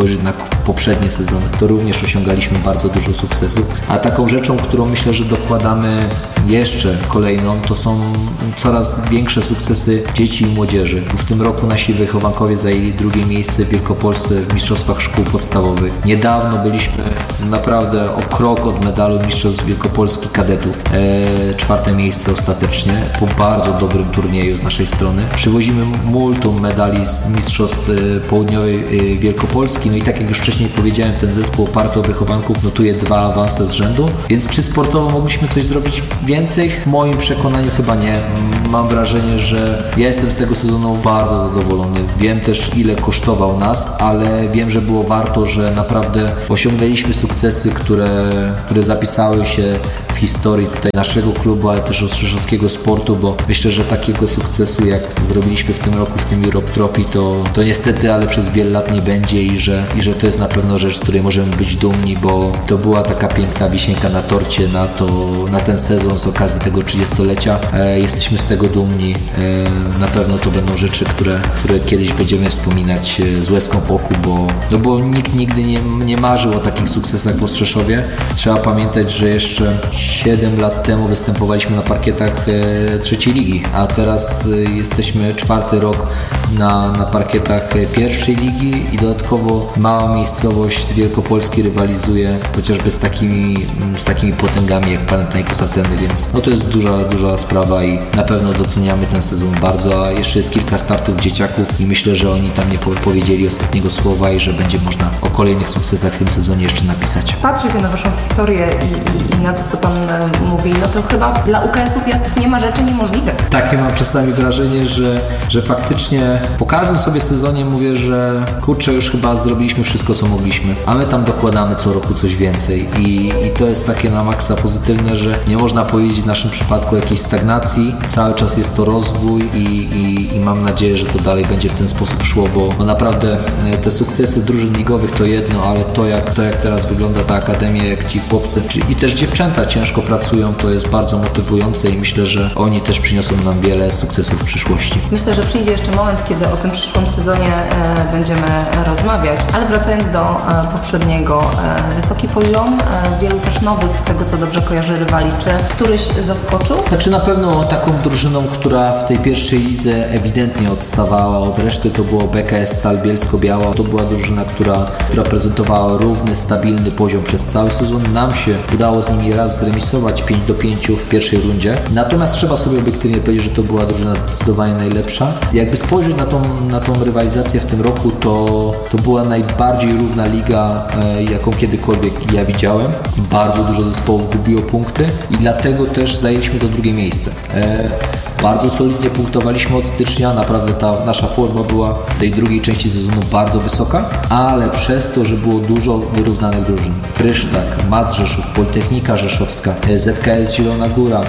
spojrzeć na poprzednie sezony, to również osiągaliśmy bardzo dużo sukcesów. A taką rzeczą, którą myślę, że dokładamy jeszcze kolejną, to są coraz większe sukcesy dzieci i młodzieży. W tym roku nasi wychowankowie zajęli drugie miejsce w Wielkopolsce w Mistrzostwach Szkół Podstawowych. Niedawno byliśmy naprawdę o krok od medalu Mistrzostw Wielkopolski Kadetów. 4. miejsce ostatecznie po bardzo dobrym turnieju z naszej strony. Przywozimy multum medali z Mistrzostw Południowej Wielkopolski. No i tak jak już wcześniej powiedziałem, ten zespół oparty o wychowanków notuje 2 awanse z rzędu. Więc czy sportowo mogliśmy coś zrobić więcej? W moim przekonaniu chyba nie. Mam wrażenie, że ja jestem z tego sezonu bardzo zadowolony. Wiem też, ile kosztował nas, ale wiem, że było warto, że naprawdę osiągnęliśmy sukcesy, które zapisały się w historii tutaj naszego klubu, ale też ostrzeszowskiego sportu, bo myślę, że takiego sukcesu, jak zrobiliśmy w tym roku w tym Europe Trophy, to niestety, ale przez wiele lat nie będzie i że to jest na pewno rzecz, z której możemy być dumni, bo to była taka piękna wisienka na torcie na ten sezon z okazji tego 30-lecia. Jesteśmy z tego dumni. Na pewno to będą rzeczy, które kiedyś będziemy wspominać z łezką w oku, bo nikt nigdy nie marzył o takich sukcesach w Ostrzeszowie. Trzeba pamiętać, że jeszcze 7 lat temu występowaliśmy na parkietach 3. ligi, a teraz jesteśmy 4. rok na parkietach 1. ligi i dodatkowo mała miejscowość z Wielkopolski rywalizuje chociażby z takimi potęgami jak Panathinaikos Ateny, więc to jest duża sprawa i na pewno doceniamy ten sezon bardzo, a jeszcze jest kilka startów dzieciaków i myślę, że oni tam nie powiedzieli ostatniego słowa i że będzie można o kolejnych sukcesach w tym sezonie jeszcze napisać. Patrzę się na Waszą historię i na to, co Pan mówi, no to chyba dla UKS-ów Piast nie ma rzeczy niemożliwych. Takie mam czasami wrażenie, że faktycznie po każdym sobie sezonie mówię, że kurczę, już chyba zrobiliśmy wszystko, co mogliśmy, a my tam dokładamy co roku coś więcej i to jest takie na maksa pozytywne, że nie można powiedzieć w naszym przypadku jakiejś stagnacji, cały czas jest to rozwój i mam nadzieję, że to dalej będzie w ten sposób szło, bo naprawdę te sukcesy drużyn ligowych to jedno, ale to jak teraz wygląda ta akademia, jak ci chłopcy i też dziewczęta ciężko pracują, to jest bardzo motywujące i myślę, że oni też przyniosą nam wiele sukcesów w przyszłości. Myślę, że przyjdzie jeszcze moment, kiedy o tym przyszłym sezonie będziemy rozmawiać, ale wracając do poprzedniego, wysoki poziom, wielu też nowych, z tego co dobrze kojarzę, rywali. Czy któryś zaskoczył? Znaczy na pewno taką drużyną, która w tej pierwszej lidze ewidentnie odstawała od reszty, to było BKS Stal Bielsko-Biała. To była drużyna, która prezentowała równy, stabilny poziom przez cały sezon. Nam się udało z nimi raz zremisować 5-5 w pierwszej rundzie. Natomiast trzeba sobie obiektywnie powiedzieć, że to była drużyna zdecydowanie najlepsza. Jakby spojrzeć na tą rywalizację w tym roku, to była najbardziej równa liga, jaką kiedykolwiek ja widziałem. Bardzo dużo zespołów gubiło punkty i dlatego też zajęliśmy to drugie miejsce. Bardzo solidnie punktowaliśmy od stycznia, naprawdę ta nasza forma była w tej drugiej części sezonu bardzo wysoka, ale przez to, że było dużo wyrównanych drużyn, Frysztak, Mac Rzeszów, Politechnika Rzeszowska, ZKS Zielona Góra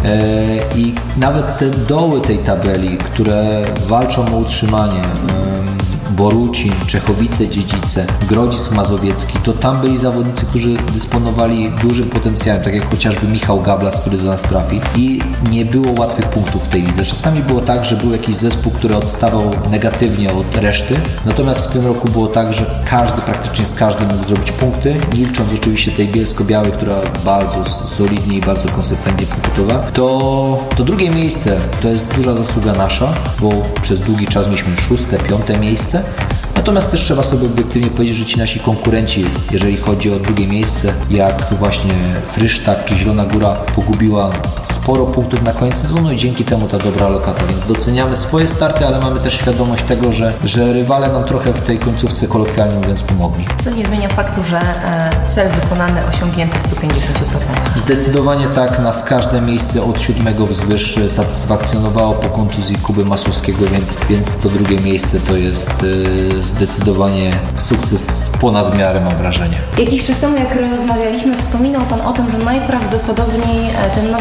i nawet te doły tej tabeli, które walczą o utrzymanie, Borucin, Czechowice-Dziedzice, Grodzisk Mazowiecki, to tam byli zawodnicy, którzy dysponowali dużym potencjałem, tak jak chociażby Michał Gablas, który do nas trafi i nie było łatwych punktów w tej lidze. Czasami było tak, że był jakiś zespół, który odstawał negatywnie od reszty, natomiast w tym roku było tak, że praktycznie z każdym mógł zrobić punkty, milcząc oczywiście tej Bielsko-Białej, która bardzo solidnie i bardzo konsekwentnie punktowała. To drugie miejsce to jest duża zasługa nasza, bo przez długi czas mieliśmy 6., 5. miejsce. Natomiast też trzeba sobie obiektywnie powiedzieć, że ci nasi konkurenci, jeżeli chodzi o drugie miejsce, jak właśnie Frysztak czy Zielona Góra, pogubiła sporo punktów na koniec sezonu i dzięki temu ta dobra lokata, więc doceniamy swoje starty, ale mamy też świadomość tego, że rywale nam trochę w tej końcówce kolokwialnie mówiąc pomogli. Co nie zmienia faktu, że cel wykonany, osiągnięty w 150%. Zdecydowanie tak, nas każde miejsce od 7. wzwyż satysfakcjonowało po kontuzji Kuby Masłowskiego, więc to drugie miejsce to jest zdecydowanie sukces ponad miarę, mam wrażenie. Jakiś czas temu, jak rozmawialiśmy, wspominał Pan o tym, że najprawdopodobniej ten nowy sezon nie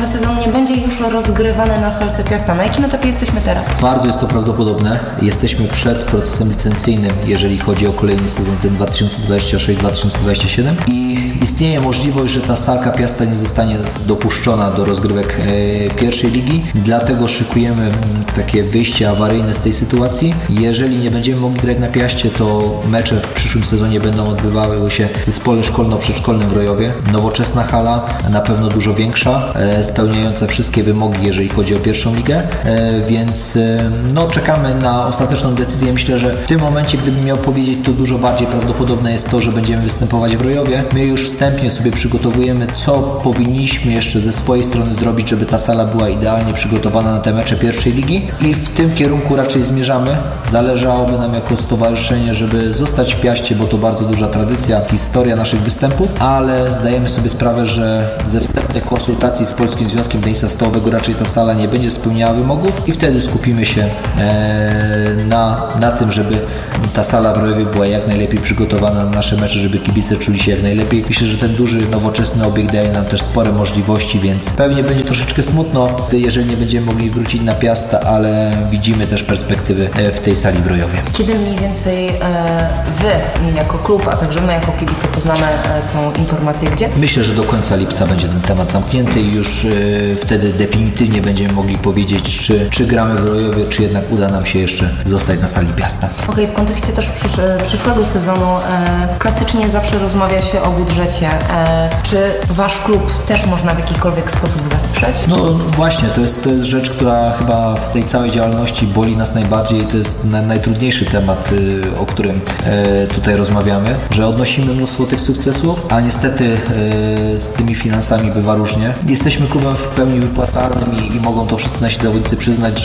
będzie już rozgrywane na Solce Piasta. Na jakim etapie jesteśmy teraz? Bardzo jest to prawdopodobne. Jesteśmy przed procesem licencyjnym, jeżeli chodzi o kolejny sezon, ten 2026-2027 i istnieje możliwość, że ta Salka Piasta nie zostanie dopuszczona do rozgrywek pierwszej ligi, dlatego szykujemy takie wyjście awaryjne z tej sytuacji. Jeżeli nie będziemy mogli grać na Piaście, to mecze w przyszłym sezonie będą odbywały się w zespole szkolno-przedszkolnym w Rojowie. Nowoczesna hala, na pewno dużo większa, spełniająca wszystkie wymogi, jeżeli chodzi o pierwszą ligę, więc czekamy na ostateczną decyzję. Myślę, że w tym momencie, gdybym miał powiedzieć, to dużo bardziej prawdopodobne jest to, że będziemy występować w Rojowie. My już wstępnie sobie przygotowujemy, co powinniśmy jeszcze ze swojej strony zrobić, żeby ta sala była idealnie przygotowana na te mecze pierwszej ligi i w tym kierunku raczej zmierzamy. Zależałoby nam jako stowarzyszenie, żeby zostać w Piaście, bo to bardzo duża tradycja, historia naszych występów, ale zdajemy sobie sprawę, że ze wstępnych konsultacji z Polskim Związkiem Tenisa Stołowego raczej ta sala nie będzie spełniała wymogów i wtedy skupimy się na tym, żeby ta sala w Rojowie była jak najlepiej przygotowana na nasze mecze, żeby kibice czuli się jak najlepiej. Myślę, że ten duży, nowoczesny obiekt daje nam też spore możliwości, więc pewnie będzie troszeczkę smutno, jeżeli nie będziemy mogli wrócić na Piasta, ale widzimy też perspektywy w tej sali w Rojowie. Kiedy mniej więcej Wy jako klub, a także my jako kibice poznamy tą informację gdzie? Myślę, że do końca lipca będzie ten temat zamknięty i już wtedy definitywnie będziemy mogli powiedzieć, czy gramy w Rojowie, czy jednak uda nam się jeszcze zostać na sali Piasta. Okej, w kontekście też przyszłego sezonu klasycznie zawsze rozmawia się o budżecie. Czy Wasz klub też można w jakikolwiek sposób wesprzeć? No właśnie, to jest rzecz, która chyba w tej całej działalności boli nas najbardziej. To jest najtrudniejszy temat, o którym tutaj rozmawiamy, że odnosimy mnóstwo tych sukcesów, a niestety z tymi finansami bywa różnie. Jesteśmy klubem w pełni wypłacalnym i mogą to wszyscy nasi zawodnicy przyznać,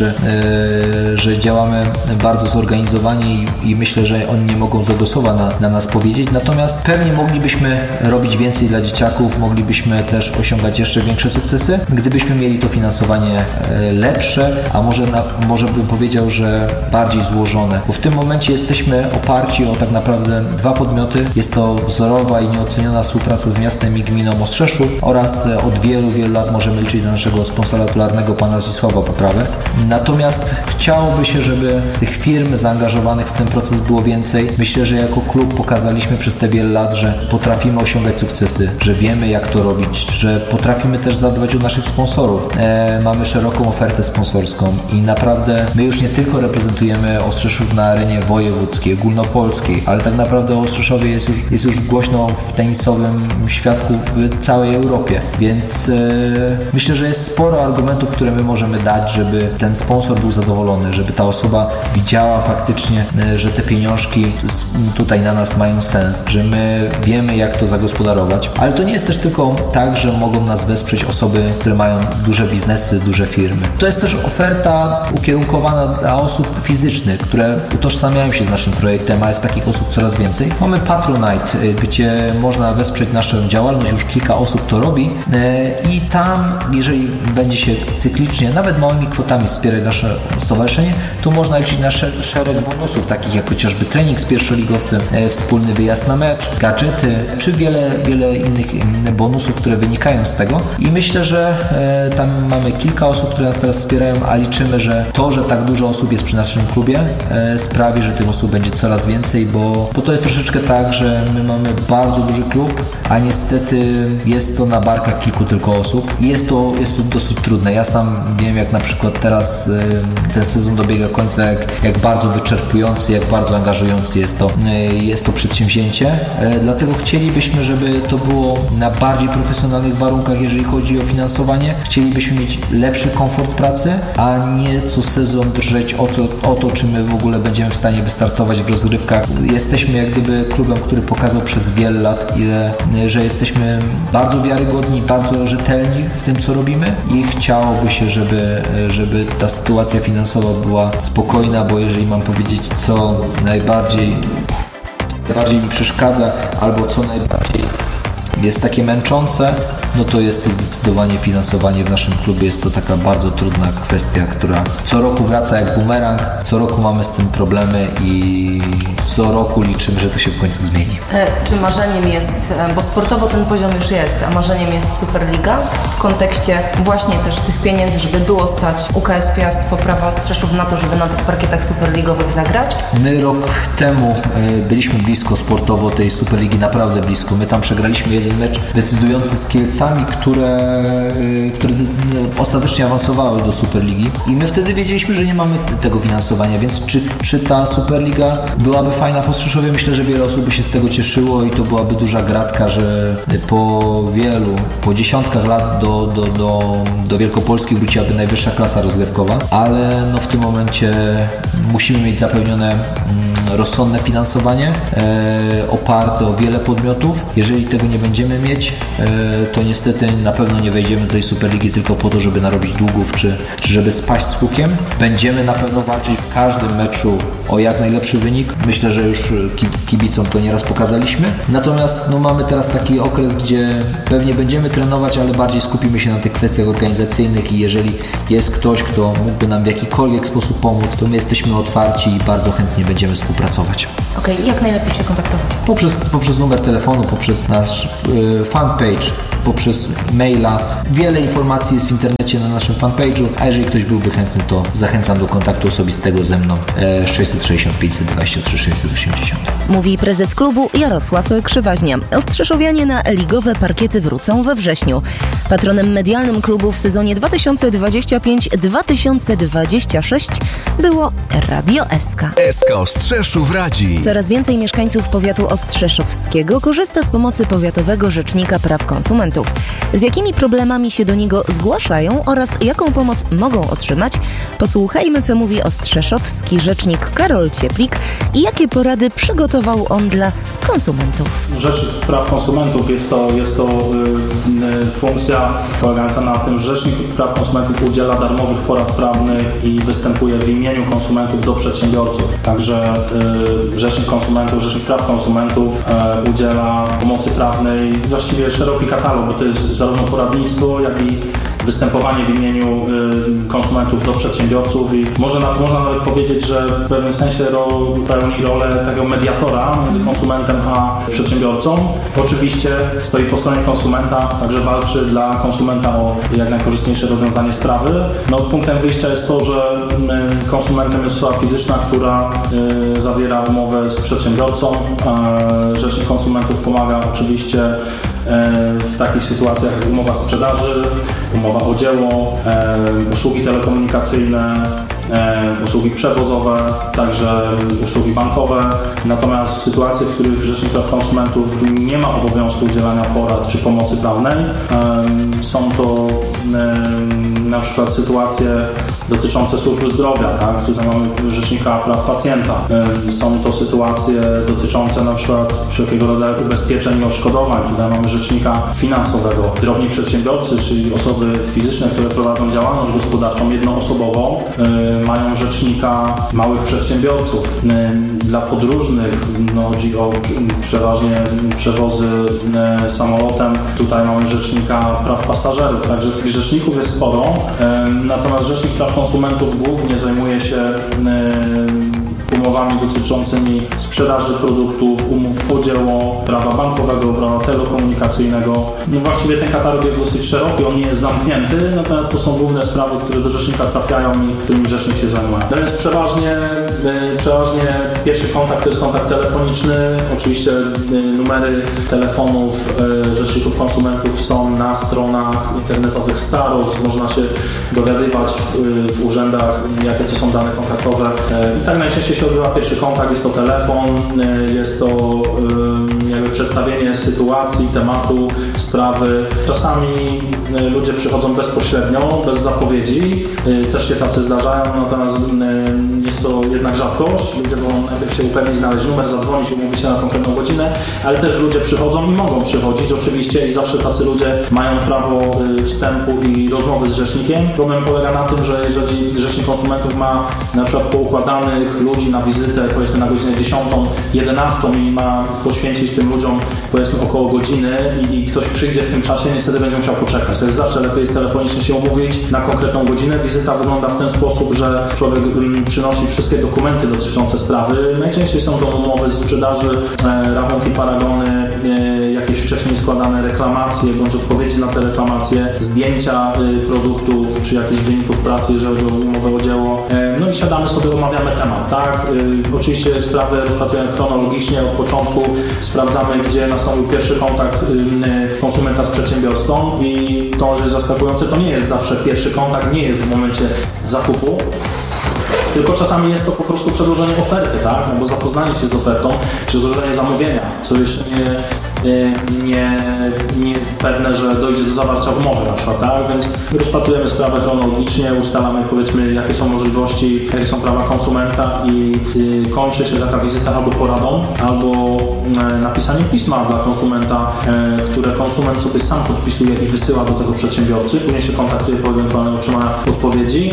że działamy bardzo zorganizowanie i myślę, że oni nie mogą złego słowa na nas powiedzieć. Natomiast pewnie moglibyśmy robić więcej dla dzieciaków, moglibyśmy też osiągać jeszcze większe sukcesy, gdybyśmy mieli to finansowanie lepsze, a może bym powiedział, że bardziej złożone. Bo w tym momencie jesteśmy oparci o tak naprawdę dwa podmioty. Jest to wzorowa i nieoceniona współpraca z miastem i gminą Ostrzeszów oraz od wielu, wielu lat możemy liczyć na naszego sponsora popularnego, pana Zdzisława Poprawę. Natomiast chciałoby się, żeby tych firm zaangażowanych w ten proces było więcej. Myślę, że jako klub pokazaliśmy przez te wiele lat, że potrafimy osiągać sukcesy, że wiemy jak to robić, że potrafimy też zadbać o naszych sponsorów. Mamy szeroką ofertę sponsorską i naprawdę my już nie tylko reprezentujemy Ostrzeszów na arenie wojewódzkiej, ogólnopolskiej, ale tak naprawdę o Ostrzeszowie jest już głośno w tenisowym świadku w całej Europie, więc myślę, że jest sporo argumentów, które my możemy dać, żeby ten sponsor był zadowolony, żeby ta osoba widziała faktycznie, że te pieniążki tutaj na nas mają sens, że my wiemy jak to zagospodarować, ale to nie jest też tylko tak, że mogą nas wesprzeć osoby, które mają duże biznesy, duże firmy. To jest też oferta ukierunkowana dla osób fizycznych, które utożsamiają się z naszym projektem, a jest takich osób coraz więcej. Mamy Patronite, gdzie można wesprzeć naszą działalność, już kilka osób to robi i tam, jeżeli będzie się cyklicznie, nawet małymi kwotami wspierać nasze stowarzyszenie, to można liczyć na szereg bonusów, takich jak chociażby trening z pierwszoligowcem, wspólny wyjazd na mecz, gadżety, czy wiele innych bonusów, które wynikają z tego i myślę, że tam mamy kilka osób, które nas teraz wspierają, a liczymy, że to, że tak dużo osób jest przy naszym klubie, sprawi, że tych osób będzie coraz więcej, bo to jest troszeczkę tak, że my mamy bardzo duży klub, a niestety jest to na barkach kilku tylko osób i jest to dosyć trudne. Ja sam wiem, jak na przykład teraz ten sezon dobiega końca, jak bardzo wyczerpujący, jak bardzo angażujący jest to przedsięwzięcie. Dlatego chcielibyśmy, żeby to było na bardziej profesjonalnych warunkach, jeżeli chodzi o finansowanie. Chcielibyśmy mieć lepszy komfort pracy, a nie co sezon drżeć o to, czy my w ogóle będziemy w stanie wystartować w rozgrywkach. Jesteśmy jak gdyby klubem, który pokazał przez wiele lat, że jesteśmy bardzo wiarygodni, bardzo rzetelni w tym, co robimy i chciałoby się, żeby ta sytuacja finansowa była spokojna, bo jeżeli mam powiedzieć, co najbardziej mi przeszkadza albo co najbardziej jest takie męczące, no to jest to zdecydowanie finansowanie w naszym klubie. Jest to taka bardzo trudna kwestia, która co roku wraca jak bumerang, co roku mamy z tym problemy i co roku liczymy, że to się w końcu zmieni. Czy marzeniem jest, bo sportowo ten poziom już jest, a marzeniem jest Superliga w kontekście właśnie też tych pieniędzy, żeby było stać UKS Piast, Poprawa Ostrzeszów na to, żeby na tych parkietach superligowych zagrać? My rok temu byliśmy blisko sportowo tej Superligi, naprawdę blisko. My tam przegraliśmy jeden mecz decydujący z Kielcami, które ostatecznie awansowały do Superligi i my wtedy wiedzieliśmy, że nie mamy tego finansowania, więc czy ta Superliga byłaby fajna w Ostrzeszowie? Myślę, że wiele osób by się z tego cieszyło i to byłaby duża gratka, że po dziesiątkach lat do Wielkopolski wróciłaby najwyższa klasa rozgrywkowa, ale no w tym momencie musimy mieć zapewnione rozsądne finansowanie oparte o wiele podmiotów. Jeżeli tego nie będziemy mieć, to niestety na pewno nie wejdziemy do tej Superligi tylko po to, żeby narobić długów, czy żeby spaść z hukiem. Będziemy na pewno walczyć w każdym meczu o jak najlepszy wynik. Myślę, że już kibicom to nieraz pokazaliśmy. Natomiast no, mamy teraz taki okres, gdzie pewnie będziemy trenować, ale bardziej skupimy się na tych kwestiach organizacyjnych i jeżeli jest ktoś, kto mógłby nam w jakikolwiek sposób pomóc, to my jesteśmy otwarci i bardzo chętnie będziemy współpracować. Okej, jak najlepiej się kontaktować? Poprzez numer telefonu, poprzez nasz fanpage, poprzez maila. Wiele informacji jest w internecie na naszym fanpage'u, a jeżeli ktoś byłby chętny, to zachęcam do kontaktu osobistego ze mną 660 523 680. Mówi prezes klubu Jarosław Krzywaźnia. Ostrzeszowianie na ligowe parkiety wrócą we wrześniu. Patronem medialnym klubu w sezonie 2025-2026 było Radio SK. SK Ostrzeszów radzi. Coraz więcej mieszkańców powiatu ostrzeszowskiego korzysta z pomocy Powiatowego Rzecznika Praw Konsumentów. Z jakimi problemami się do niego zgłaszają oraz jaką pomoc mogą otrzymać? Posłuchajmy, co mówi ostrzeszowski rzecznik Karol Cieplik i jakie porady przygotował on dla konsumentów. Rzecznik Praw Konsumentów jest to funkcja polegająca na tym, że Rzecznik Praw Konsumentów udziela darmowych porad prawnych i występuje w imieniu konsumentów do przedsiębiorców. Także Rzecznik Praw Konsumentów udziela pomocy prawnej, właściwie szeroki katalog, bo to jest zarówno poradnictwo, jak i występowanie w imieniu konsumentów do przedsiębiorców i można nawet powiedzieć, że w pewnym sensie pełni rolę takiego mediatora między konsumentem a przedsiębiorcą. Oczywiście stoi po stronie konsumenta, także walczy dla konsumenta o jak najkorzystniejsze rozwiązanie sprawy. No, punktem wyjścia jest to, że konsumentem jest osoba fizyczna, która zawiera umowę z przedsiębiorcą. Rzecznik konsumentów pomaga oczywiście w takich sytuacjach jak umowa sprzedaży, umowa o dzieło, usługi telekomunikacyjne, usługi przewozowe, także usługi bankowe. Natomiast sytuacje, w których Rzecznik Praw Konsumentów nie ma obowiązku udzielania porad czy pomocy prawnej, są to na przykład sytuacje dotyczące służby zdrowia, tak? Tutaj mamy Rzecznika Praw Pacjenta. Są to sytuacje dotyczące na przykład wszelkiego rodzaju ubezpieczeń i odszkodowań. Tutaj mamy Rzecznika Finansowego. Drobni przedsiębiorcy, czyli osoby fizyczne, które prowadzą działalność gospodarczą jednoosobową, mają Rzecznika Małych Przedsiębiorców. Dla podróżnych chodzi o przeważnie przewozy samolotem. Tutaj mamy Rzecznika Praw Pasażerów. Także tych rzeczników jest sporo. Natomiast Rzecznik Praw Konsumentów głównie zajmuje się umowami dotyczącymi sprzedaży produktów, umów o dzieło, prawa bankowego, prawa telekomunikacyjnego. No właściwie ten katalog jest dosyć szeroki, on nie jest zamknięty, natomiast to są główne sprawy, które do rzecznika trafiają i którymi rzecznik się zajmuje. No więc przeważnie pierwszy kontakt to jest kontakt telefoniczny. Oczywiście numery telefonów rzeczników konsumentów są na stronach internetowych starost. Można się dowiadywać w urzędach, jakie to są dane kontaktowe. I tak najczęściej się odbywa pierwszy kontakt, jest to telefon, jest to jakby przedstawienie sytuacji, tematu, sprawy. Czasami ludzie przychodzą bezpośrednio, bez zapowiedzi, też się tacy zdarzają, natomiast jest to jednak rzadkość. Ludzie mogą najpierw się upewnić, znaleźć numer, zadzwonić, umówić się na konkretną godzinę, ale też ludzie przychodzą i mogą przychodzić oczywiście i zawsze tacy ludzie mają prawo wstępu i rozmowy z rzecznikiem. Problem polega na tym, że jeżeli rzecznik konsumentów ma na przykład poukładanych ludzi na wizytę, powiedzmy na godzinę 10, 11 i ma poświęcić tym ludziom, powiedzmy, około godziny i ktoś przyjdzie w tym czasie, niestety będzie musiał poczekać. To jest zawsze lepiej jest telefonicznie się umówić na konkretną godzinę. Wizyta wygląda w ten sposób, że człowiek przynosi wszystkie dokumenty dotyczące sprawy. Najczęściej są to umowy sprzedaży, rachunki, paragony, jakieś wcześniej składane reklamacje bądź odpowiedzi na te reklamacje, zdjęcia produktów czy jakichś wyników pracy, jeżeli chodzi o umowę o dzieło. No i siadamy sobie, omawiamy temat, tak? Oczywiście sprawy rozpatrujemy chronologicznie od początku, sprawdzamy, gdzie nastąpił pierwszy kontakt konsumenta z przedsiębiorcą i to, że jest zaskakujące, to nie jest zawsze pierwszy kontakt, nie jest w momencie zakupu, tylko czasami jest to po prostu przedłożenie oferty, tak? Albo zapoznanie się z ofertą, czy złożenie zamówienia, co jeszcze nie jest pewne, że dojdzie do zawarcia umowy na przykład, tak? Więc rozpatrujemy sprawę chronologicznie, ustalamy, powiedzmy, jakie są możliwości, jakie są prawa konsumenta i kończy się taka wizyta albo poradą, albo napisaniem pisma dla konsumenta, które konsument sobie sam podpisuje i wysyła do tego przedsiębiorcy, później się kontaktuje po ewentualnym otrzymaniu odpowiedzi.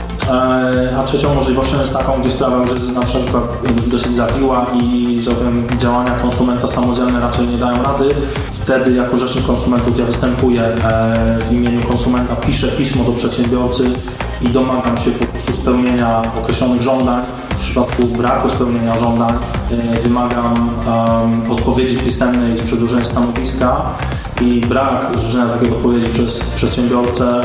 A trzecią możliwością jest taką, gdzie sprawa już jest na przykład dosyć zawiła i że powiem, działania konsumenta samodzielne raczej nie dają rady. Wtedy jako rzecznik konsumentów ja występuję w imieniu konsumenta, piszę pismo do przedsiębiorcy i domagam się po prostu spełnienia określonych żądań. W przypadku braku spełnienia żądań wymagam odpowiedzi pisemnej z przedłożenia stanowiska i brak złożenia takiej odpowiedzi przez przedsiębiorcę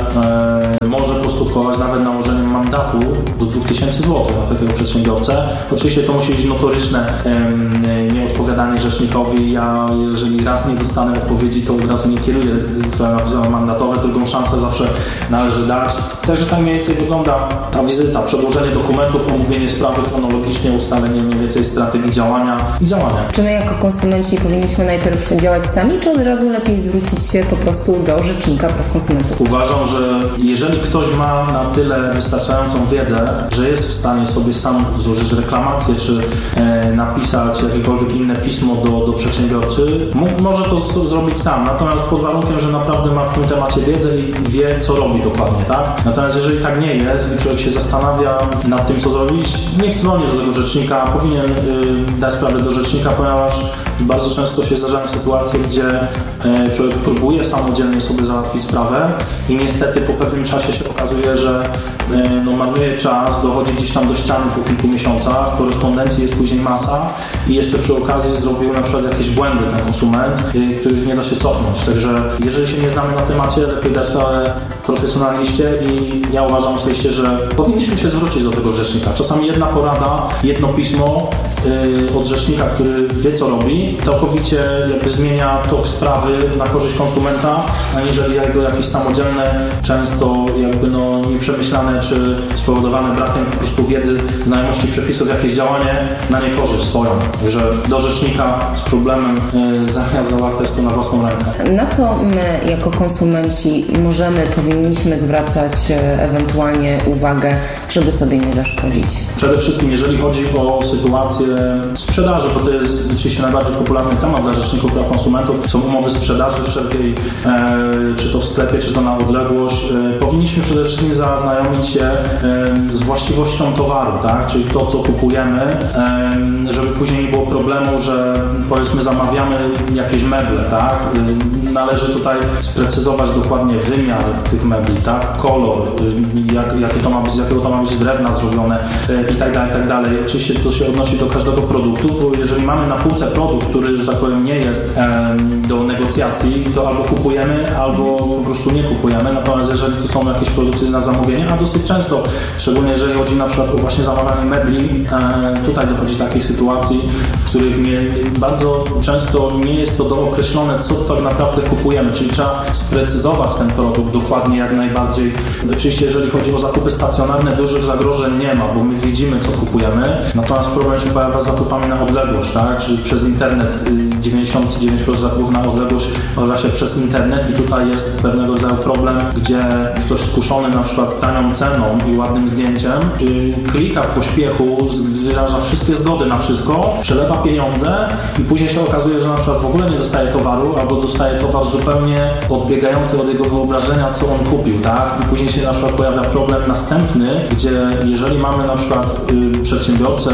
może poskutkować nawet nałożeniem mandatu do 2000 zł na takiego przedsiębiorcę. Oczywiście to musi być notoryczne nieodpowiadanie rzecznikowi. Ja jeżeli raz nie dostanę odpowiedzi, to od razu nie kieruję sprawy napisane mandatowe, drugą szansę zawsze należy dać. Także tak mniej więcej wygląda ta wizyta, przedłożenie dokumentów, omówienie sprawy chronologicznie, ustalenie mniej więcej strategii działania i działania. Czy my jako konsumenci powinniśmy najpierw działać sami, czy od razu lepiej zwrócić się po prostu do Rzecznika Praw Konsumentów? Uważam, że jeżeli ktoś ma na tyle wystarczającą wiedzę, że jest w stanie sobie sam złożyć reklamację, czy napisać jakiekolwiek inne pismo do przedsiębiorcy, może to zrobić sam, natomiast pod warunkiem, że naprawdę ma w tym temacie wiedzę i wie, co robi dokładnie, tak? Natomiast jeżeli tak nie jest i człowiek się zastanawia nad tym, co zrobić, niech dzwoni do tego rzecznika, powinien dać sprawę do rzecznika, ponieważ bardzo często się zdarzają sytuacje, gdzie człowiek próbuje samodzielnie sobie załatwić sprawę i niestety po pewnym czasie się okazuje, że marnuje czas, dochodzi gdzieś tam do ściany po kilku miesiącach, korespondencji jest później masa i jeszcze przy okazji zrobił na przykład jakieś błędy ten konsument, których nie da się cofnąć. Także jeżeli się nie znamy na temacie, lepiej dać sprawę profesjonaliście i ja uważam osobiście, że powinniśmy się zwrócić do tego rzecznika. Czasami jedna porada, jedno pismo od rzecznika, który wie, co robi, całkowicie jakby zmienia tok sprawy na korzyść konsumenta, aniżeli jakieś samodzielne, często jakby nieprzemyślane czy spowodowane brakiem po prostu wiedzy, znajomości przepisów, jakieś działanie na niekorzyść swoją. Także do rzecznika z problemem zamiast załatwiać to na własną rękę. Na co my jako konsumenci powinniśmy zwracać ewentualnie uwagę, żeby sobie nie zaszkodzić? Przede wszystkim jeżeli chodzi o sytuację sprzedaży, bo to jest oczywiście najbardziej popularny temat dla rzeczników praw konsumentów, są umowy sprzedaży wszelkiej, czy to w sklepie, czy to na odległość. Powinniśmy przede wszystkim zaznajomić się z właściwością towaru, tak? Czyli to, co kupujemy, żeby później nie było problemu, że powiedzmy zamawiamy jakieś meble, tak? Należy tutaj sprecyzować dokładnie wymiar tych mebli, tak? Kolor, jakie to ma być, z jakiego to ma być drewna zrobione i tak dalej. Oczywiście to się odnosi do każdego produktu, bo jeżeli mamy na półce produkt, który, że tak powiem, nie jest do negocjacji, to albo kupujemy, albo po prostu nie kupujemy. Natomiast jeżeli to są jakieś produkty na zamówienie, a dosyć często, szczególnie jeżeli chodzi na przykład o właśnie zamawianie mebli, tutaj dochodzi do takiej sytuacji, w których bardzo często nie jest to dookreślone, co tak naprawdę kupujemy, czyli trzeba sprecyzować ten produkt dokładnie jak najbardziej. Oczywiście jeżeli chodzi o zakupy stacjonarne, dużych zagrożeń nie ma, bo my widzimy, co kupujemy, natomiast problem się pojawia z zakupami na odległość, tak? Czyli przez internet internet. 99% zakupów na odległość odbywa się przez internet i tutaj jest pewnego rodzaju problem, gdzie ktoś skuszony na przykład tanią ceną i ładnym zdjęciem klika w pośpiechu, wyraża wszystkie zgody na wszystko, przelewa pieniądze i później się okazuje, że na przykład w ogóle nie dostaje towaru albo dostaje towar zupełnie odbiegający od jego wyobrażenia, co on kupił, tak? I później się na przykład pojawia problem następny, gdzie jeżeli mamy na przykład przedsiębiorcę,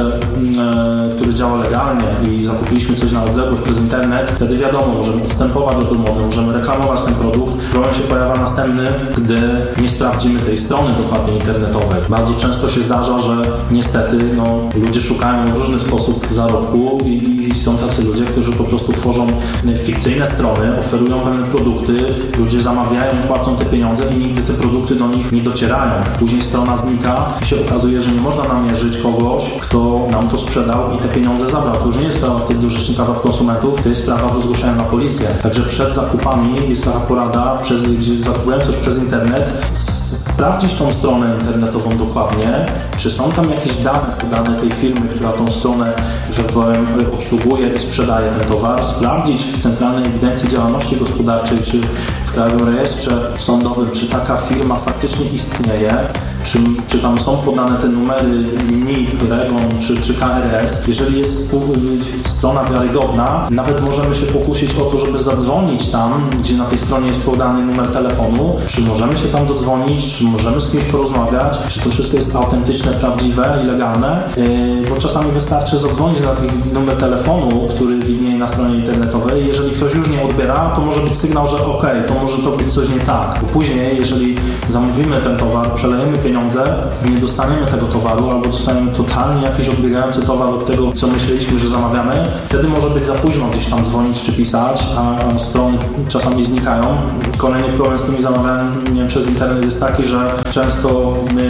który działa legalnie i zakupiliśmy coś na odległość przez internet, wtedy wiadomo, możemy odstępować od umowy, możemy reklamować ten produkt. Problem się pojawia następny, gdy nie sprawdzimy tej strony dokładnie internetowej. Bardzo często się zdarza, że niestety ludzie szukają w różny sposób zarobku i są tacy ludzie, którzy po prostu tworzą fikcyjne strony, oferują pewne produkty, ludzie zamawiają, płacą te pieniądze i nigdy te produkty do nich nie docierają. Później strona znika i się okazuje, że nie można namierzyć kogoś, kto nam to sprzedał i te pieniądze zabrał. To już nie jest sprawa wtedy do Rzecznika Praw Konsumentów, to jest sprawa do zgłoszenia na policję. Także przed zakupami jest taka porada, gdzie zakupują coś przez internet, sprawdzić tą stronę internetową dokładnie, czy są tam jakieś dane tej firmy, która tą stronę, że powiem, obsługuje i sprzedaje ten towar, sprawdzić w Centralnej Ewidencji Działalności Gospodarczej, czy w Krajowym Rejestrze Sądowym, czy taka firma faktycznie istnieje, czy tam są podane te numery NIP, REGON czy KRS. Jeżeli jest strona wiarygodna, nawet możemy się pokusić o to, żeby zadzwonić tam, gdzie na tej stronie jest podany numer telefonu, czy możemy się tam dodzwonić, czy możemy z kimś porozmawiać, czy to wszystko jest autentyczne, prawdziwe i legalne, bo czasami wystarczy zadzwonić na taki numer telefonu, który widnieje na stronie internetowej. Jeżeli ktoś już nie odbiera, to może być sygnał, że to może to być coś nie tak. Bo później, jeżeli zamówimy ten towar, przelejemy pieniądze, nie dostaniemy tego towaru albo dostaniemy totalnie jakiś odbiegający towar od tego, co myśleliśmy, że zamawiamy, wtedy może być za późno gdzieś tam dzwonić czy pisać, a strony czasami znikają. Kolejny problem z tymi zamawianiem przez internet jest taki, że często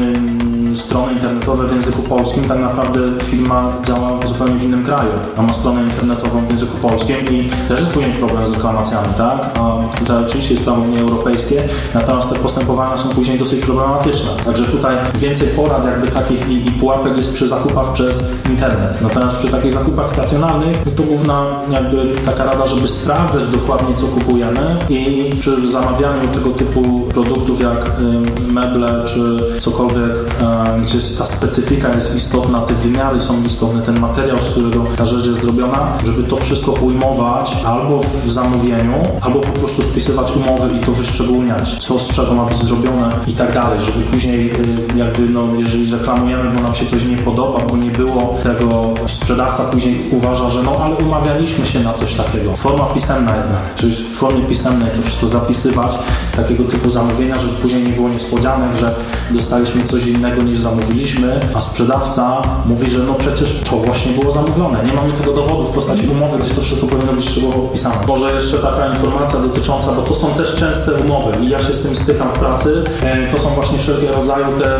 strony internetowe w języku polskim, tak naprawdę firma działa zupełnie w innym kraju, a ma stronę internetową w języku polskim i też jest później problem z reklamacjami, tak? A tutaj oczywiście jest prawo Unii Europejskiej, natomiast te postępowania są później dosyć problematyczne. Także tutaj więcej porad jakby takich i pułapek jest przy zakupach przez internet. Natomiast przy takich zakupach stacjonarnych to główna jakby taka rada, żeby sprawdzać dokładnie, co kupujemy i przy zamawianiu tego typu produktów jak meble czy cokolwiek, gdzie ta specyfika jest istotna, te wymiary są istotne, ten materiał, z którego ta rzecz jest zrobiona, żeby to wszystko ujmować albo w zamówieniu, albo po prostu spisywać umowy i to wyszczególniać, co z czego ma być zrobione i tak dalej, żeby później jakby, jeżeli reklamujemy, bo nam się coś nie podoba, bo nie było tego, sprzedawca później uważa, że ale umawialiśmy się na coś takiego. Forma pisemna jednak, czyli w formie pisemnej to wszystko zapisywać, takiego typu zamówienia, żeby później nie było niespodzianek, że dostaliśmy coś innego niż zamówiliśmy, a sprzedawca mówi, że przecież to właśnie było zamówione. Nie mamy tego dowodu w postaci umowy, gdzie to wszystko powinno być szczegółowo opisane. Może jeszcze taka informacja dotycząca, bo to są też częste umowy i ja się z tym stykam w pracy, to są właśnie wszelkie rodzaje te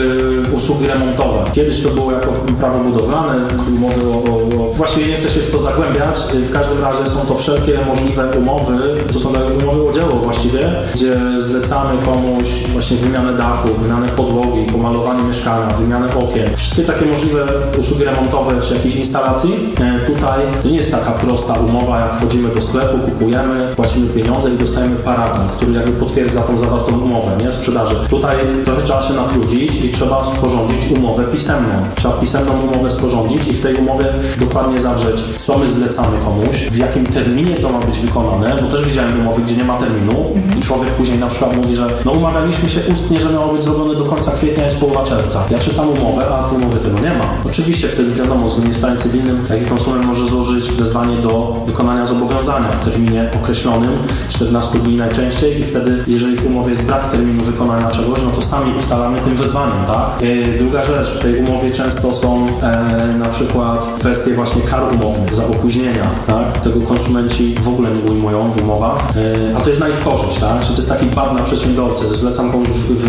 usługi remontowe. Kiedyś to było jako prawo budowlane, umowy Właściwie nie chcę się w to zagłębiać, w każdym razie są to wszelkie możliwe umowy, to są umowy o dzieło właściwie, gdzie zlecamy komuś właśnie wymianę dachu, wymianę podłogi, pomalowanie mieszkania, wymianę okien. Wszystkie takie możliwe usługi remontowe czy jakiejś instalacji. Tutaj to nie jest taka prosta umowa, jak wchodzimy do sklepu, kupujemy, płacimy pieniądze i dostajemy paragon, który jakby potwierdza tą zawartą umowę, nie? Sprzedaży. Tutaj trochę trzeba się natrudzić i trzeba sporządzić umowę pisemną. Trzeba pisemną umowę sporządzić i w tej umowie dokładnie zawrzeć, co my zlecamy komuś, w jakim terminie to ma być wykonane, bo też widziałem umowy, gdzie nie ma terminu i człowiek później na przykład mówi, że umawialiśmy się ustnie, że miało być zrobione do końca kwietnia, jest połowa czerwca. Ja czytam umowę, a w umowie tego nie ma. Oczywiście wtedy wiadomo, zgodnie z prawem cywilnym taki konsument może złożyć wezwanie do wykonania zobowiązania w terminie określonym, 14 dni najczęściej i wtedy, jeżeli w umowie jest brak terminu wykonania czegoś, to sami ustalamy tym wezwaniem, tak? Druga rzecz, w tej umowie często są na przykład kwestie właśnie kar umownych za opóźnienia, tak? Tego konsumenci w ogóle nie ujmują w umowach, a to jest na ich korzyść, tak? Czyli to jest taki bar na przedsiębiorcę, zlecam komuś wymianę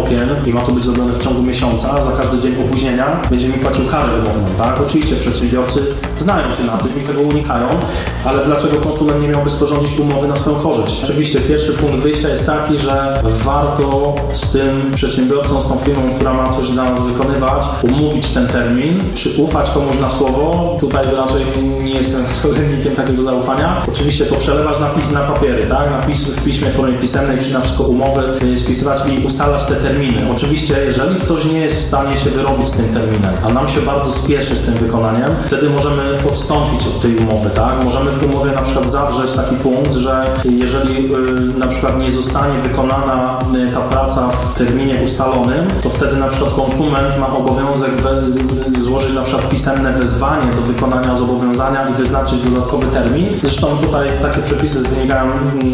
okien i ma to być zrobione w ciągu miesiąca, za każdy dzień opóźnienia będzie mi płacił karę wymowną, tak? Oczywiście przedsiębiorcy znają się na tym i tego unikają, ale dlaczego konsument nie miałby sporządzić umowy na swoją korzyść? Oczywiście pierwszy punkt wyjścia jest taki, że warto z tym przedsiębiorcą, z tą firmą, która ma coś dla nas wykonywać, umówić ten termin, czy ufać komuś na słowo. Tutaj raczej nie jestem zwolennikiem takiego zaufania. Oczywiście to przelewać na papiery, tak? W piśmie, w formie pisemnej, na wszystko umowy spisywać i ustalać te terminy. Oczywiście, jeżeli ktoś nie jest w stanie się wyrobić z tym terminem, a nam się bardzo spieszy z tym wykonaniem, wtedy możemy odstąpić od tej umowy, tak? Możemy w umowie na przykład zawrzeć taki punkt, że jeżeli na przykład nie zostanie wykonana ta praca w terminie ustalonym, to wtedy na przykład konsument ma obowiązek złożyć na przykład pisemne wezwanie do wykonania zobowiązania i wyznaczyć dodatkowy termin. Zresztą tutaj takie przepisy wynikają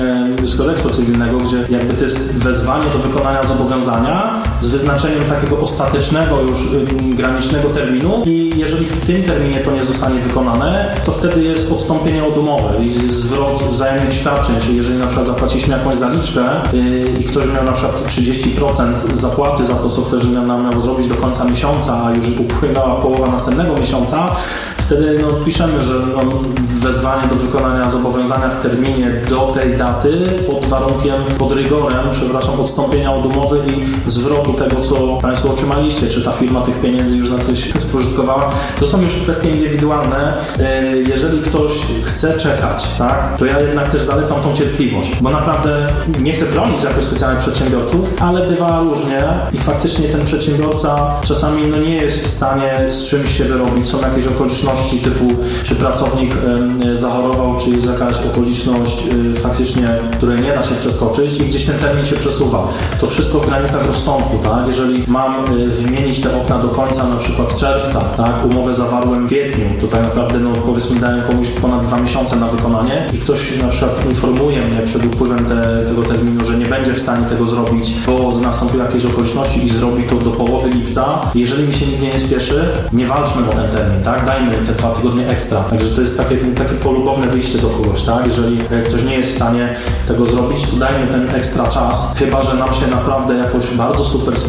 z kodeksu cywilnego, gdzie jakby to jest wezwanie do wykonania zobowiązania z wyznaczeniem takiego ostatecznego już granicznego terminu i jeżeli w tym terminie to nie zostanie wykonane, to wtedy jest odstąpienie od umowy i zwrot wzajemnych świadczeń, czyli jeżeli na przykład zapłaciliśmy jakąś zaliczkę i ktoś miał na przykład 30% zapłaty za to, co ktoś miał zrobić do końca miesiąca, a już upłynęła połowa następnego miesiąca, wtedy piszemy, że wezwanie do wykonania zobowiązania w terminie do tej daty pod warunkiem, pod rygorem, odstąpienia od umowy i zwrotu tego, co Państwo otrzymaliście, czy ta firma tych pieniędzy już na coś spożytkowała. To są już kwestie indywidualne. Jeżeli ktoś chce czekać, tak, to ja jednak też zalecam tą cierpliwość, bo naprawdę nie chcę bronić jakoś specjalnych przedsiębiorców, ale bywa różnie i faktycznie ten przedsiębiorca czasami nie jest w stanie z czymś się wyrobić. Są jakieś okoliczności typu, czy pracownik zachorował, czy jest jakaś okoliczność faktycznie, której nie da się przeskoczyć i gdzieś ten termin się przesuwa. To wszystko w granicach rozsądku, tak? Jeżeli mam wymienić te okna do końca na przykład czerwca, tak? Umowę zawarłem w kwietniu, tutaj naprawdę powiedzmy daję komuś ponad 2 miesiące na wykonanie i ktoś na przykład informuje mnie przed upływem tego terminu, że nie będzie w stanie tego zrobić, bo nastąpiły jakieś okoliczności i zrobi to do połowy lipca. Jeżeli mi się nigdzie nie spieszy, nie walczmy o ten termin, tak? Dajmy te 2 tygodnie ekstra. Także to jest takie polubowne wyjście do kogoś, tak? Jeżeli ktoś nie jest w stanie tego zrobić, to dajmy ten ekstra czas, chyba że nam się naprawdę jakoś bardzo super